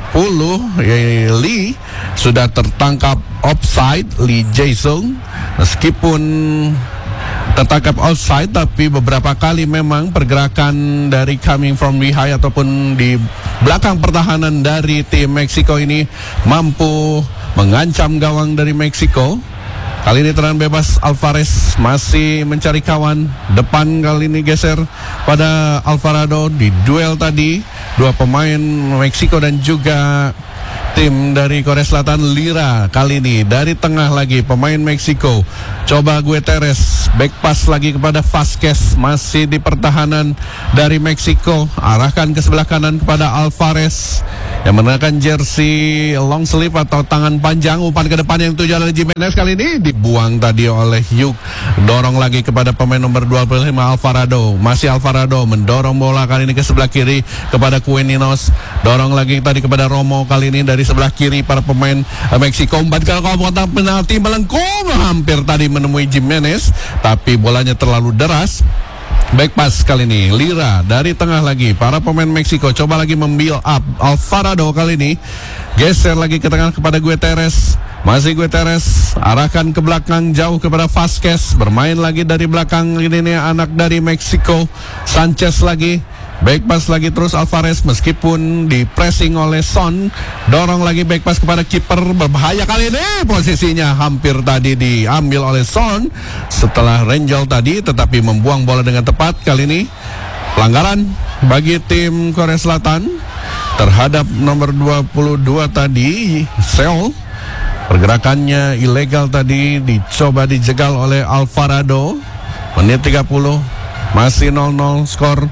10 ya, Lee sudah tertangkap offside, Lee Jae-sung. Meskipun tertangkap offside, tapi beberapa kali memang pergerakan dari coming from behind ataupun di belakang pertahanan dari tim Meksiko ini mampu mengancam gawang dari Meksiko. Kali ini tendangan bebas, Alvarez masih mencari kawan. Depan kali ini geser pada Alvarado. Di duel tadi dua pemain Meksiko dan juga tim dari Korea Selatan, Lira kali ini dari tengah lagi pemain Meksiko. Coba Gutierrez, back pass lagi kepada Vasquez, masih di pertahanan dari Meksiko, arahkan ke sebelah kanan kepada Alvarez yang mengenakan jersey long sleeve atau tangan panjang. Umpan ke depan yang tuju oleh Jimenez, kali ini dibuang tadi oleh Hugh. Dorong lagi kepada pemain nomor 25 Alvarado, masih Alvarado mendorong bola kali ini ke sebelah kiri kepada Queninos. Dorong lagi tadi kepada Romo, kali ini dari sebelah kiri para pemain Meksiko. Umpan ke kotak penalti melengkung, hampir tadi menemui Jimenez tapi bolanya terlalu deras. Back pass kali ini Lira dari tengah lagi para pemain Meksiko coba lagi membuild up. Alvarado kali ini geser lagi ke tengah kepada Gutierrez. Masih Gutierrez arahkan ke belakang jauh kepada Vasquez, bermain lagi dari belakang ini anak dari Meksiko. Sanchez lagi back pass lagi terus Alvarez, meskipun di pressing oleh Son. Dorong lagi back pass kepada kiper, berbahaya kali ini, posisinya hampir tadi diambil oleh Son setelah Rangel tadi, tetapi membuang bola dengan tepat. Kali ini pelanggaran bagi tim Korea Selatan terhadap nomor 22 tadi, Seoul. Pergerakannya ilegal tadi, dicoba dijegal oleh Alvarado. Menit 30 masih 0-0 skor.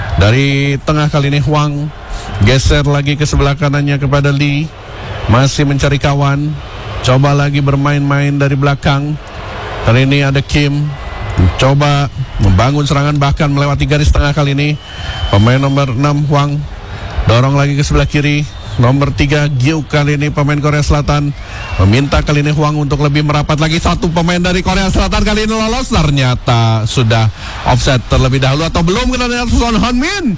Dari tengah kali ini Huang geser lagi ke sebelah kanannya kepada Lee, masih mencari kawan, coba lagi bermain-main dari belakang. Kali ini ada Kim, coba membangun serangan bahkan melewati garis tengah. Kali ini pemain nomor 6 Huang dorong lagi ke sebelah kiri. Nomor 3 Gyu kali ini pemain Korea Selatan meminta kali ini Huang untuk lebih merapat lagi. Satu pemain dari Korea Selatan kali ini lolos, ternyata sudah offset terlebih dahulu atau belum kena Son Heung-min.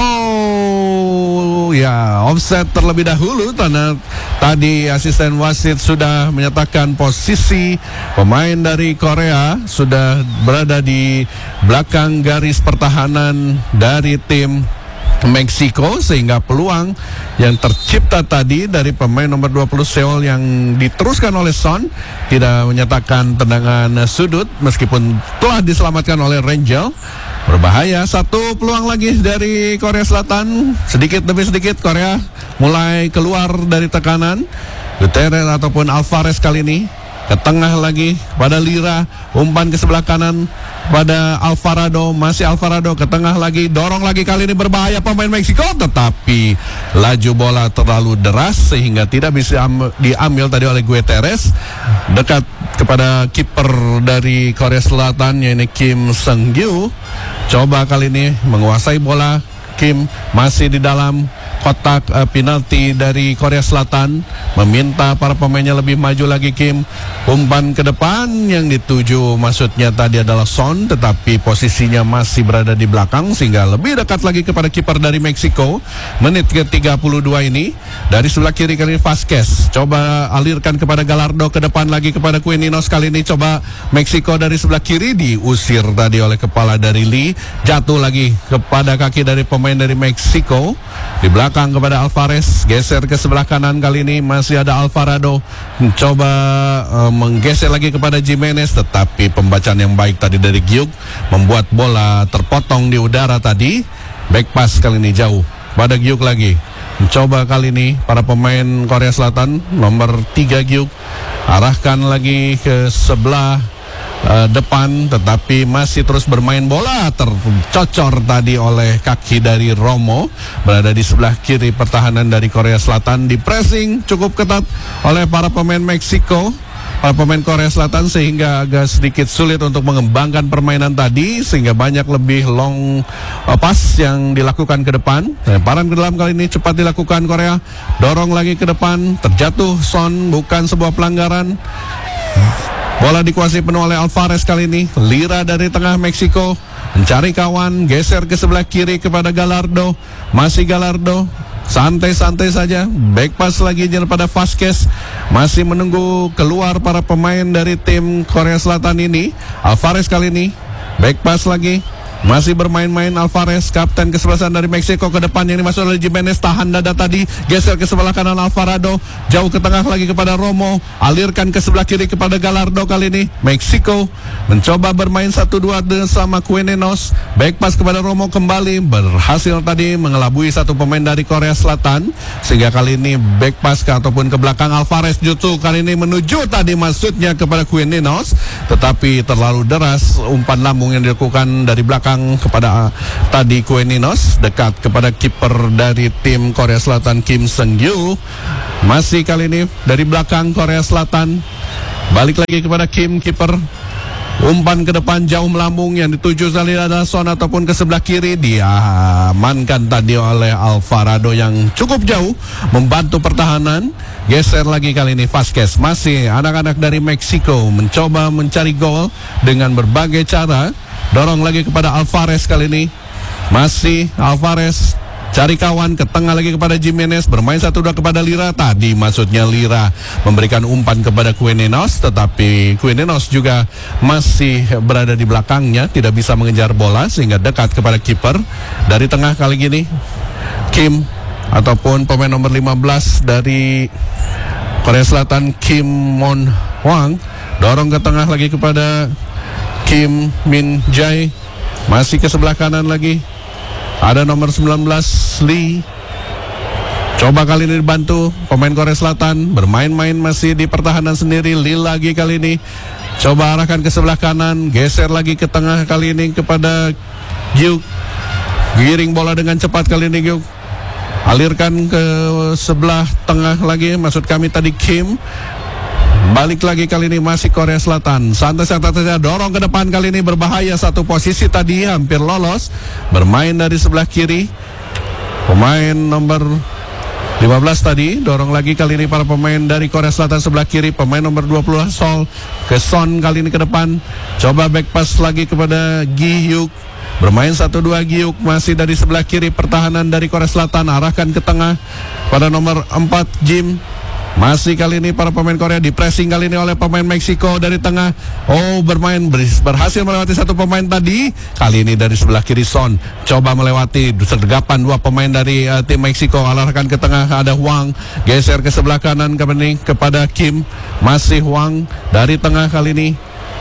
Oh ya, offset terlebih dahulu karena tadi asisten wasit sudah menyatakan posisi pemain dari Korea sudah berada di belakang garis pertahanan dari tim Meksiko, sehingga peluang yang tercipta tadi dari pemain nomor 20 Seoul yang diteruskan oleh Son tidak menyatakan tendangan sudut meskipun telah diselamatkan oleh Rangel. Berbahaya, satu peluang lagi dari Korea Selatan, sedikit demi sedikit Korea mulai keluar dari tekanan. Gutierrez ataupun Alvarez kali ini ke tengah lagi pada Lira, umpan ke sebelah kanan pada Alvarado, masih Alvarado ke tengah lagi, dorong lagi kali ini berbahaya pemain Meksiko, tetapi laju bola terlalu deras sehingga tidak bisa diambil tadi oleh Gutierrez dekat kepada kiper dari Korea Selatan yaitu Kim Seung-gyu. Coba kali ini menguasai bola, Kim masih di dalam kotak penalti dari Korea Selatan, meminta para pemainnya lebih maju lagi. Kim umpan ke depan yang dituju maksudnya tadi adalah Son, tetapi posisinya masih berada di belakang sehingga lebih dekat lagi kepada kiper dari Meksiko. Menit ke-32 ini dari sebelah kiri kali ini Vasquez coba alirkan kepada Gallardo, ke depan lagi kepada Queninos. Kali ini coba Meksiko dari sebelah kiri, diusir tadi oleh kepala dari Lee, jatuh lagi kepada kaki dari pemain dari Meksiko. Di belakang kepada Alvarez, geser ke sebelah kanan, kali ini masih ada Alvarado, coba menggeser lagi kepada Jimenez, tetapi pembacaan yang baik tadi dari Gyuk membuat bola terpotong di udara tadi. Back pass kali ini jauh pada Gyuk lagi. Coba kali ini para pemain Korea Selatan nomor 3 Gyuk arahkan lagi ke sebelah depan, tetapi masih terus bermain bola, tercocor tadi oleh kaki dari Romo, berada di sebelah kiri pertahanan dari Korea Selatan. Di pressing cukup ketat oleh para pemain Meksiko, para pemain Korea Selatan, sehingga agak sedikit sulit untuk mengembangkan permainan tadi, sehingga banyak lebih long pass yang dilakukan ke depan. Lemparan ke dalam kali ini cepat dilakukan Korea, dorong lagi ke depan, terjatuh Son, bukan sebuah pelanggaran. Bola dikuasai penuh oleh Alvarez kali ini. Lira dari tengah Meksiko mencari kawan, geser ke sebelah kiri kepada Gallardo, masih Gallardo, santai-santai saja. Back pass lagi pada Vasquez, masih menunggu keluar para pemain dari tim Korea Selatan ini. Alvarez kali ini Back pass lagi. Masih bermain-main Alvarez, kapten kesebelasan dari Meksiko, ke depan yang dimasuk oleh Jimenez, tahan dada tadi, geser ke sebelah kanan Alvarado, jauh ke tengah lagi kepada Romo, alirkan ke sebelah kiri kepada Gallardo. Kali ini Meksiko mencoba bermain 1-2 bersama Quintenos, back pass kepada Romo, kembali berhasil tadi mengelabui satu pemain dari Korea Selatan, sehingga kali ini back pass ataupun ke belakang Alvarez justru kali ini menuju tadi maksudnya kepada Quintenos, tetapi terlalu deras umpan lambung yang dilakukan dari belakang kepada tadi Quintenos, dekat kepada kiper dari tim Korea Selatan Kim Seung-gyu. Masih kali ini dari belakang Korea Selatan, balik lagi kepada Kim, kiper. Umpan ke depan jauh melambung yang dituju dari Son ataupun ke sebelah kiri, diamankan tadi oleh Alvarado yang cukup jauh membantu pertahanan. Geser lagi kali ini Vasquez. Masih anak-anak dari Meksiko mencoba mencari gol dengan berbagai cara. Dorong lagi kepada Alvarez kali ini. Masih Alvarez cari kawan, ke tengah lagi kepada Jimenez, bermain 1-2 kepada Lira. Tadi maksudnya Lira memberikan umpan kepada Quintenos, tetapi Quintenos juga masih berada di belakangnya, tidak bisa mengejar bola sehingga dekat kepada kiper. Dari tengah kali ini Kim ataupun pemain nomor 15 dari Korea Selatan Kim Mon Hwang, dorong ke tengah lagi kepada Kim Min Jae. Masih ke sebelah kanan lagi ada nomor 19 Lee. Coba kali ini dibantu pemain Korea Selatan, bermain-main masih di pertahanan sendiri. Lee lagi kali ini coba arahkan ke sebelah kanan, geser lagi ke tengah kali ini kepada Gyuk. Giring bola dengan cepat kali ini Gyuk, alirkan ke sebelah tengah lagi, maksud kami tadi Kim. Balik lagi kali ini masih Korea Selatan, santai-santai saja, dorong ke depan kali ini berbahaya, satu posisi tadi hampir lolos. Bermain dari sebelah kiri pemain nomor 15 tadi, dorong lagi kali ini para pemain dari Korea Selatan sebelah kiri, pemain nomor 20 Sol ke Son kali ini ke depan. Coba back pass lagi kepada Gi Hyuk, bermain 1-2 Gi Hyuk masih dari sebelah kiri, pertahanan dari Korea Selatan arahkan ke tengah pada nomor 4 Jim. Masih kali ini para pemain Korea di pressing kali ini oleh pemain Meksiko dari tengah. Berhasil melewati satu pemain tadi. Kali ini dari sebelah kiri Son coba melewati sergapan dua pemain dari tim Meksiko, alahkan ke tengah ada Hwang, geser ke sebelah kanan kepada Kim. Masih Hwang dari tengah kali ini,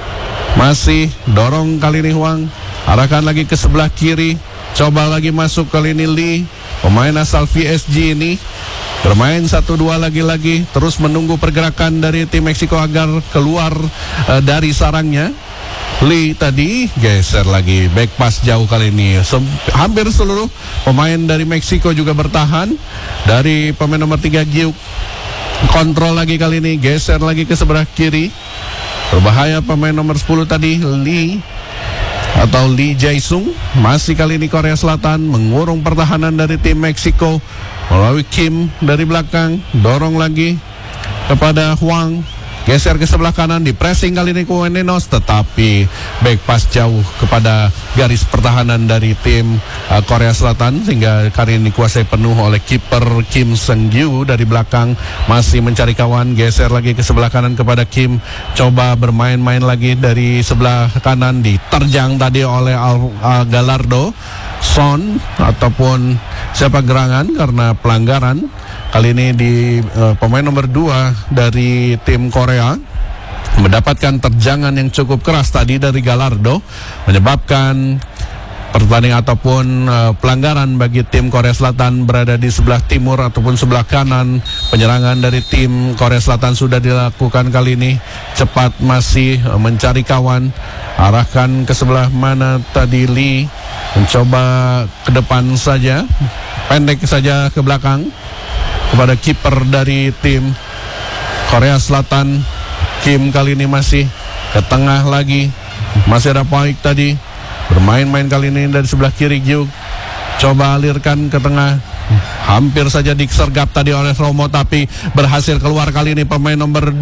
masih dorong kali ini Hwang, arahkan lagi ke sebelah kiri, coba lagi masuk kali ini Lee, pemain asal VSG ini. Bermain 1-2 lagi-lagi, terus menunggu pergerakan dari tim Meksiko agar keluar dari sarangnya. Lee tadi geser lagi, back pass jauh kali ini. Hampir seluruh pemain dari Meksiko juga bertahan. Dari pemain nomor 3 Gyuk, kontrol lagi kali ini, geser lagi ke sebelah kiri. Berbahaya pemain nomor 10 tadi Lee atau Lee Jae-sung. Masih kali ini Korea Selatan mengurung pertahanan dari tim Meksiko melalui Kim dari belakang, dorong lagi kepada Hwang, geser ke sebelah kanan, di pressing kali ini Quintenos, tetapi back pass jauh kepada garis pertahanan dari tim Korea Selatan sehingga kali ini dikuasai penuh oleh kiper Kim Seung-gyu dari belakang. Masih mencari kawan, geser lagi ke sebelah kanan kepada Kim, coba bermain-main lagi dari sebelah kanan, diterjang tadi oleh Gallardo. Son ataupun siapa gerangan karena pelanggaran kali ini di pemain nomor 2 dari tim Korea mendapatkan terjangan yang cukup keras tadi dari Gallardo, menyebabkan pertandingan ataupun pelanggaran bagi tim Korea Selatan berada di sebelah timur ataupun sebelah kanan. Penyerangan dari tim Korea Selatan sudah dilakukan kali ini, cepat masih mencari kawan, arahkan ke sebelah mana tadi Lee, mencoba ke depan saja, pendek saja ke belakang kepada kiper dari tim Korea Selatan Kim. Kali ini masih ke tengah lagi, masih ada Paik tadi, bermain-main kali ini dari sebelah kiri Gyuk, coba alirkan ke tengah, hampir saja disergap tadi oleh Romo tapi berhasil keluar kali ini pemain nomor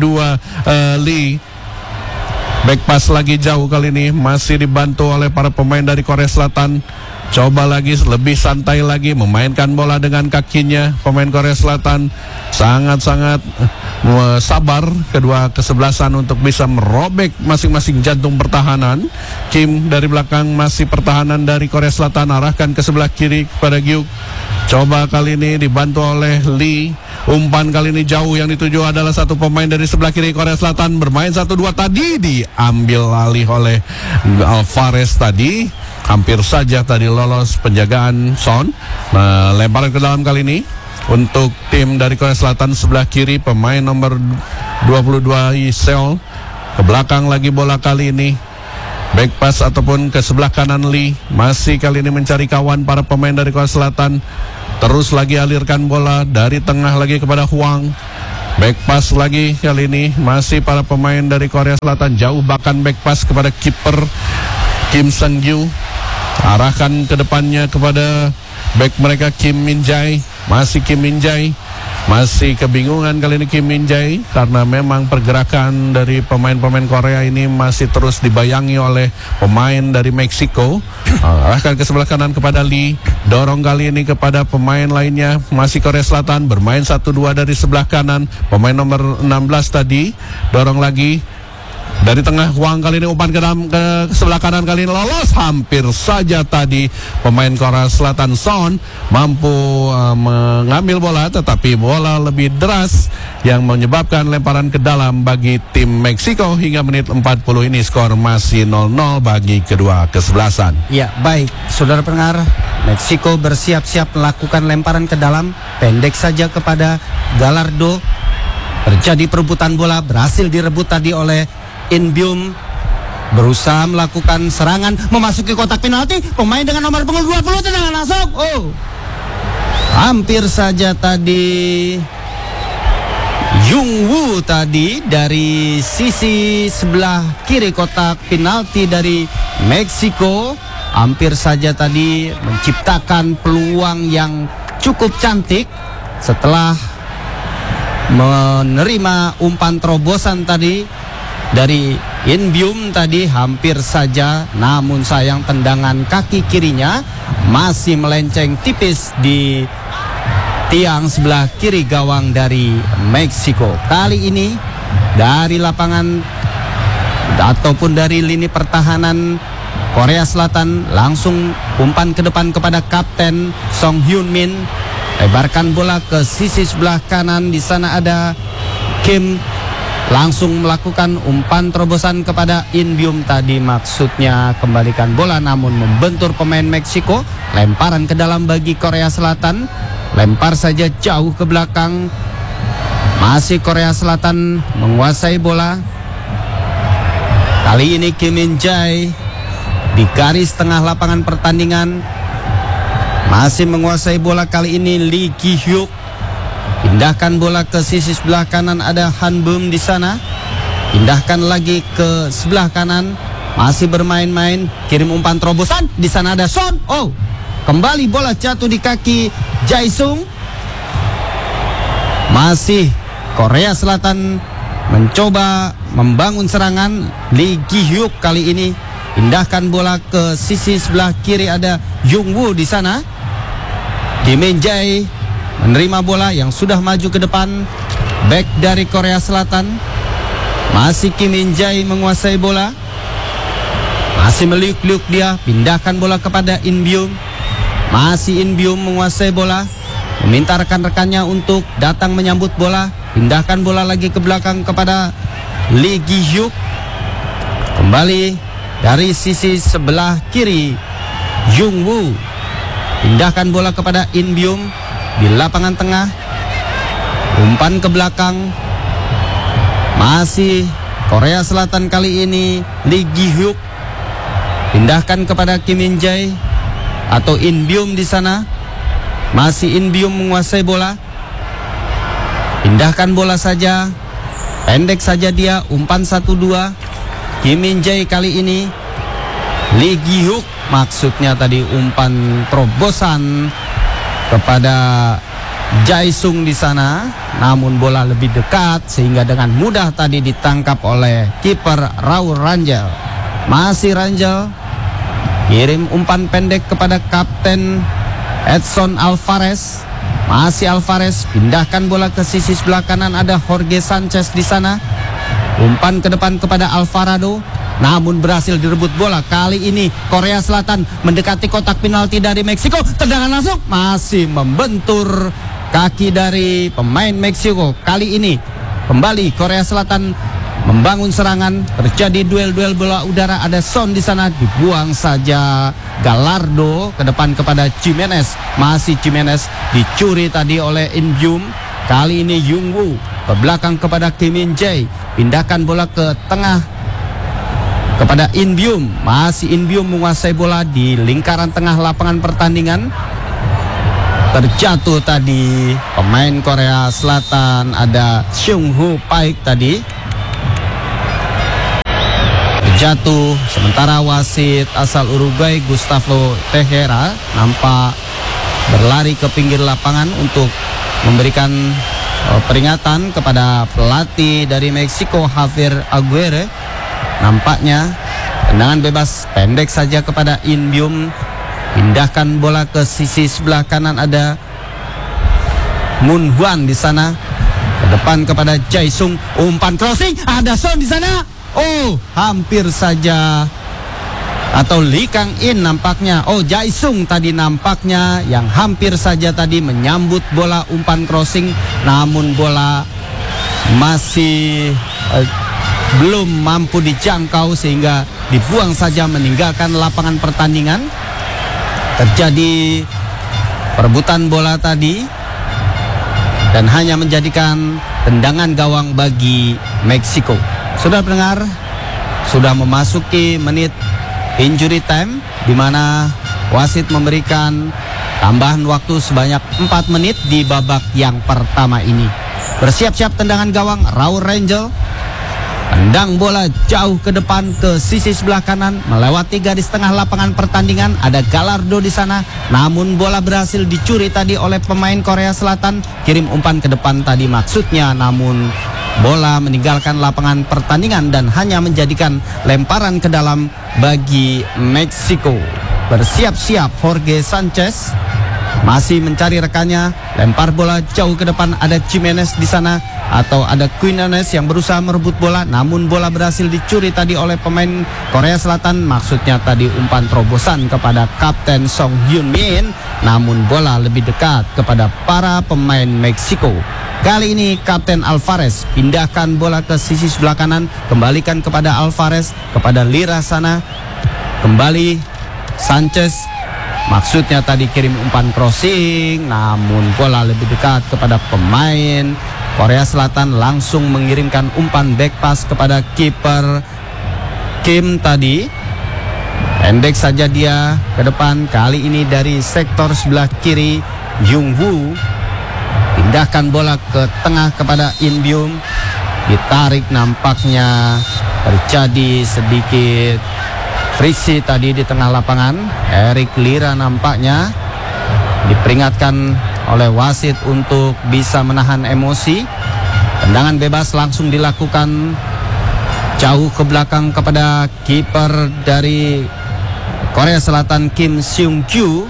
2 Lee. Back pass lagi jauh kali ini, masih dibantu oleh para pemain dari Korea Selatan. Coba lagi lebih santai lagi, memainkan bola dengan kakinya. Pemain Korea Selatan sangat-sangat sabar kedua kesebelasan untuk bisa merobek masing-masing jantung pertahanan. Kim dari belakang masih pertahanan dari Korea Selatan, arahkan ke sebelah kiri kepada Gyuk. Coba kali ini dibantu oleh Lee. Umpan kali ini jauh, yang dituju adalah satu pemain dari sebelah kiri Korea Selatan. Bermain 1-2 tadi, diambil alih oleh Alvarez tadi. Hampir saja tadi lolos penjagaan Son. Lemparan ke dalam kali ini untuk tim dari Korea Selatan sebelah kiri, pemain nomor 22 Isel. Ke belakang lagi bola kali ini. Back pass ataupun ke sebelah kanan Lee. Masih kali ini mencari kawan para pemain dari Korea Selatan. Terus lagi alirkan bola dari tengah lagi kepada Huang. Back pass lagi kali ini masih para pemain dari Korea Selatan, jauh bahkan back pass kepada kiper Kim Sang-gyu. Arahkan ke depannya kepada back mereka Kim Min-jae. Masih Kim Min-jae. Masih kebingungan kali ini Kim Min-jae karena memang pergerakan dari pemain-pemain Korea ini masih terus dibayangi oleh pemain dari Meksiko. Arahkan ke sebelah kanan kepada Lee. Dorong kali ini kepada pemain lainnya, masih Korea Selatan, bermain 1-2 dari sebelah kanan. Pemain nomor 16 tadi dorong lagi dari tengah. Huang kali ini umpan ke sebelah kanan, kali ini lolos. Hampir saja tadi pemain Korea Selatan Son mampu mengambil bola, tetapi bola lebih deras yang menyebabkan lemparan ke dalam bagi tim Meksiko. Hingga menit 40 ini skor masih 0-0 bagi kedua kesebelasan. Ya, baik, saudara pendengar, Meksiko bersiap-siap melakukan lemparan ke dalam, pendek saja kepada Gallardo. Terjadi perebutan bola, berhasil direbut tadi oleh In-byum. Berusaha melakukan serangan, memasuki kotak penalti. Pemain dengan nomor punggung 20 tendangan langsung. Hampir saja tadi Jung Woo tadi dari sisi sebelah kiri kotak penalti dari Meksiko. Hampir saja tadi menciptakan peluang yang cukup cantik setelah menerima umpan terobosan tadi dari In-byum tadi. Hampir saja, namun sayang tendangan kaki kirinya masih melenceng tipis di tiang sebelah kiri gawang dari Meksiko. Kali ini dari lapangan ataupun dari lini pertahanan Korea Selatan langsung umpan ke depan kepada Kapten Song Hyun Min. Lebarkan bola ke sisi sebelah kanan, di sana ada Kim. Langsung melakukan umpan terobosan kepada In-byum tadi, maksudnya kembalikan bola namun membentur pemain Meksiko. Lemparan ke dalam bagi Korea Selatan. Lempar saja jauh ke belakang. Masih Korea Selatan menguasai bola. Kali ini Kim Min-jae di garis tengah lapangan pertandingan masih menguasai bola. Kali ini Lee Gi-hyuk. Pindahkan bola ke sisi sebelah kanan, ada Han-bum di sana. Pindahkan lagi ke sebelah kanan, masih bermain-main, kirim umpan terobosan. Di sana ada Son. Kembali bola jatuh di kaki Jae-sung. Masih Korea Selatan mencoba membangun serangan. Lee Gi-hyuk kali ini pindahkan bola ke sisi sebelah kiri, ada Jung Woo di sana. Kim Min-jae menerima bola yang sudah maju ke depan. Back dari Korea Selatan, masih Kim Min-jae menguasai bola. Masih meliuk-liuk dia. Pindahkan bola kepada In-byum. Masih In-byum menguasai bola, meminta rekan-rekannya untuk datang menyambut bola. Pindahkan bola lagi ke belakang kepada Lee Gi-hyuk. Kembali dari sisi sebelah kiri Jung Woo. Pindahkan bola kepada In-byum di lapangan tengah. Umpan ke belakang. Masih Korea Selatan kali ini Lee Gi-hyuk. Pindahkan kepada Kim Min-jae atau In-byum di sana. Masih In-byum menguasai bola. Pindahkan bola saja. Pendek saja dia, umpan 1-2. Kim Min-jae kali ini Lee Gi-hyuk, maksudnya tadi umpan terobosan kepada Jae-sung di sana, namun bola lebih dekat sehingga dengan mudah tadi ditangkap oleh kiper Raul Rangel. Masih Rangel Kirim umpan pendek kepada Kapten Edson Alvarez. Masih Alvarez, pindahkan bola ke sisi sebelah kanan, ada Jorge Sanchez di sana. Umpan ke depan kepada Alvarado, namun berhasil direbut bola. Kali ini Korea Selatan mendekati kotak penalti dari Meksiko. Tendangan langsung masih membentur kaki dari pemain Meksiko. Kali ini kembali Korea Selatan membangun serangan, terjadi duel-duel bola udara. Ada Son di sana, dibuang saja Gallardo ke depan kepada Jimenez. Masih Jimenez, dicuri tadi oleh In Byum. Kali ini Yung Woo ke belakang kepada Kim Min Jae, pindahkan bola ke tengah kepada In Byum. Masih In Byum menguasai bola di lingkaran tengah lapangan pertandingan. Terjatuh tadi pemain Korea Selatan, ada Seung Ho Paik tadi jatuh. Sementara wasit asal Uruguay Gustavo Tejera nampak berlari ke pinggir lapangan untuk memberikan peringatan kepada pelatih dari Meksiko Javier Aguirre. Nampaknya tendangan bebas pendek saja kepada In Byum. Pindahkan bola ke sisi sebelah kanan, ada Moon Hwan di sana. Ke depan kepada Jae Sung, umpan crossing, ada Son di sana. Oh, hampir saja, atau Lee Kang In nampaknya. Oh, Jae Sung tadi nampaknya yang hampir saja tadi menyambut bola umpan crossing, namun bola masih belum mampu dijangkau sehingga dibuang saja meninggalkan lapangan pertandingan. Terjadi perebutan bola tadi dan hanya menjadikan tendangan gawang bagi Meksiko. Sudah pendengar, sudah memasuki menit injury time, di mana wasit memberikan tambahan waktu sebanyak 4 menit di babak yang pertama ini. Bersiap-siap tendangan gawang Raul Rangel. Tendang bola jauh ke depan ke sisi sebelah kanan, melewati garis tengah lapangan pertandingan. Ada Gallardo di sana, namun bola berhasil dicuri tadi oleh pemain Korea Selatan. Kirim umpan ke depan tadi maksudnya, namun bola meninggalkan lapangan pertandingan dan hanya menjadikan lemparan ke dalam bagi Meksiko. Bersiap-siap Jorge Sanchez masih mencari rekannya, lempar bola jauh ke depan, ada Jimenez di sana, atau ada Quinones yang berusaha merebut bola, namun bola berhasil dicuri tadi oleh pemain Korea Selatan. Maksudnya tadi umpan terobosan kepada Kapten Song Hyun Min, namun bola lebih dekat kepada para pemain Meksiko. Kali ini Kapten Alvarez pindahkan bola ke sisi sebelah kanan, kembalikan kepada Alvarez, kepada Lira sana, kembali Sanchez. Maksudnya tadi kirim umpan crossing, namun bola lebih dekat kepada pemain Korea Selatan, langsung mengirimkan umpan back pass kepada kiper Kim tadi. Pendek saja dia ke depan, kali ini dari sektor sebelah kiri Yung Woo. Pindahkan bola ke tengah kepada In Byum. Ditarik, nampaknya terjadi sedikit friksi tadi di tengah lapangan. Eric Lira nampaknya diperingatkan oleh wasit untuk bisa menahan emosi. Tendangan bebas langsung dilakukan jauh ke belakang kepada kiper dari Korea Selatan Kim Seung Kyu.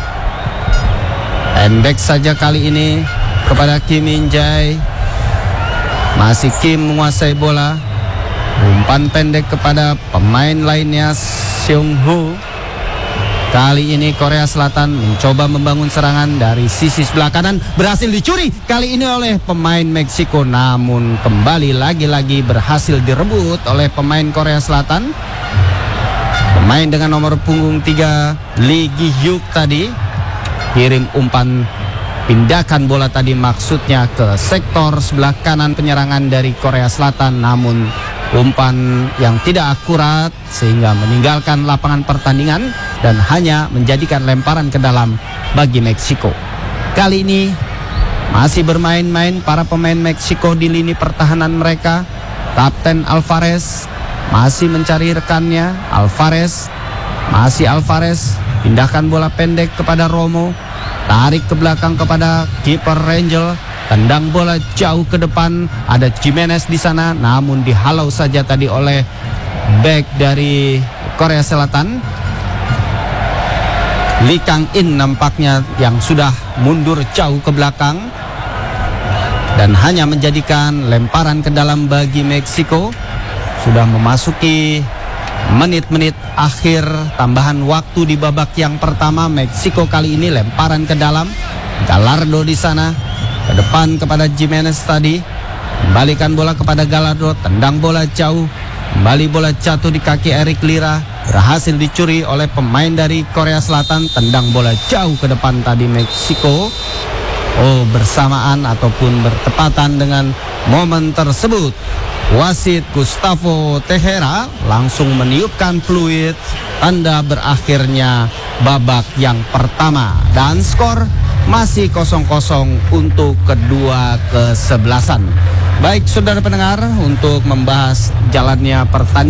Pendek saja kali ini kepada Kim Min Jae. Masih Kim menguasai bola. Umpan pendek kepada pemain lainnya Seung Ho. Kali ini Korea Selatan mencoba membangun serangan dari sisi sebelah kanan, berhasil dicuri kali ini oleh pemain Meksiko, namun kembali lagi-lagi berhasil direbut oleh pemain Korea Selatan. Pemain dengan nomor punggung 3 Lee Gi-hyuk tadi kirim umpan, pindahkan bola tadi maksudnya ke sektor sebelah kanan penyerangan dari Korea Selatan, namun umpan yang tidak akurat sehingga meninggalkan lapangan pertandingan dan hanya menjadikan lemparan ke dalam bagi Meksiko. Kali ini masih bermain-main para pemain Meksiko di lini pertahanan mereka. Kapten Alvarez masih mencari rekannya. Alvarez pindahkan bola pendek kepada Romo, tarik ke belakang kepada kiper Rangel. Tendang bola jauh ke depan, ada Jimenez di sana, namun dihalau saja tadi oleh back dari Korea Selatan. Lee Kang-in nampaknya yang sudah mundur jauh ke belakang dan hanya menjadikan lemparan ke dalam bagi Meksiko. Sudah memasuki menit-menit akhir tambahan waktu di babak yang pertama. Meksiko kali ini lemparan ke dalam. Gallardo di sana ke depan kepada Jimenez tadi. Kembalikan bola kepada Gallardo, tendang bola jauh. Kembali bola jatuh di kaki Eric Lira, berhasil dicuri oleh pemain dari Korea Selatan. Tendang bola jauh ke depan tadi Meksiko. Bersamaan ataupun bertepatan dengan momen tersebut, wasit Gustavo Tejera langsung meniupkan fluid tanda berakhirnya babak yang pertama, dan skor masih 0-0 untuk kedua kesebelasan. Baik saudara pendengar, untuk membahas jalannya pertandingan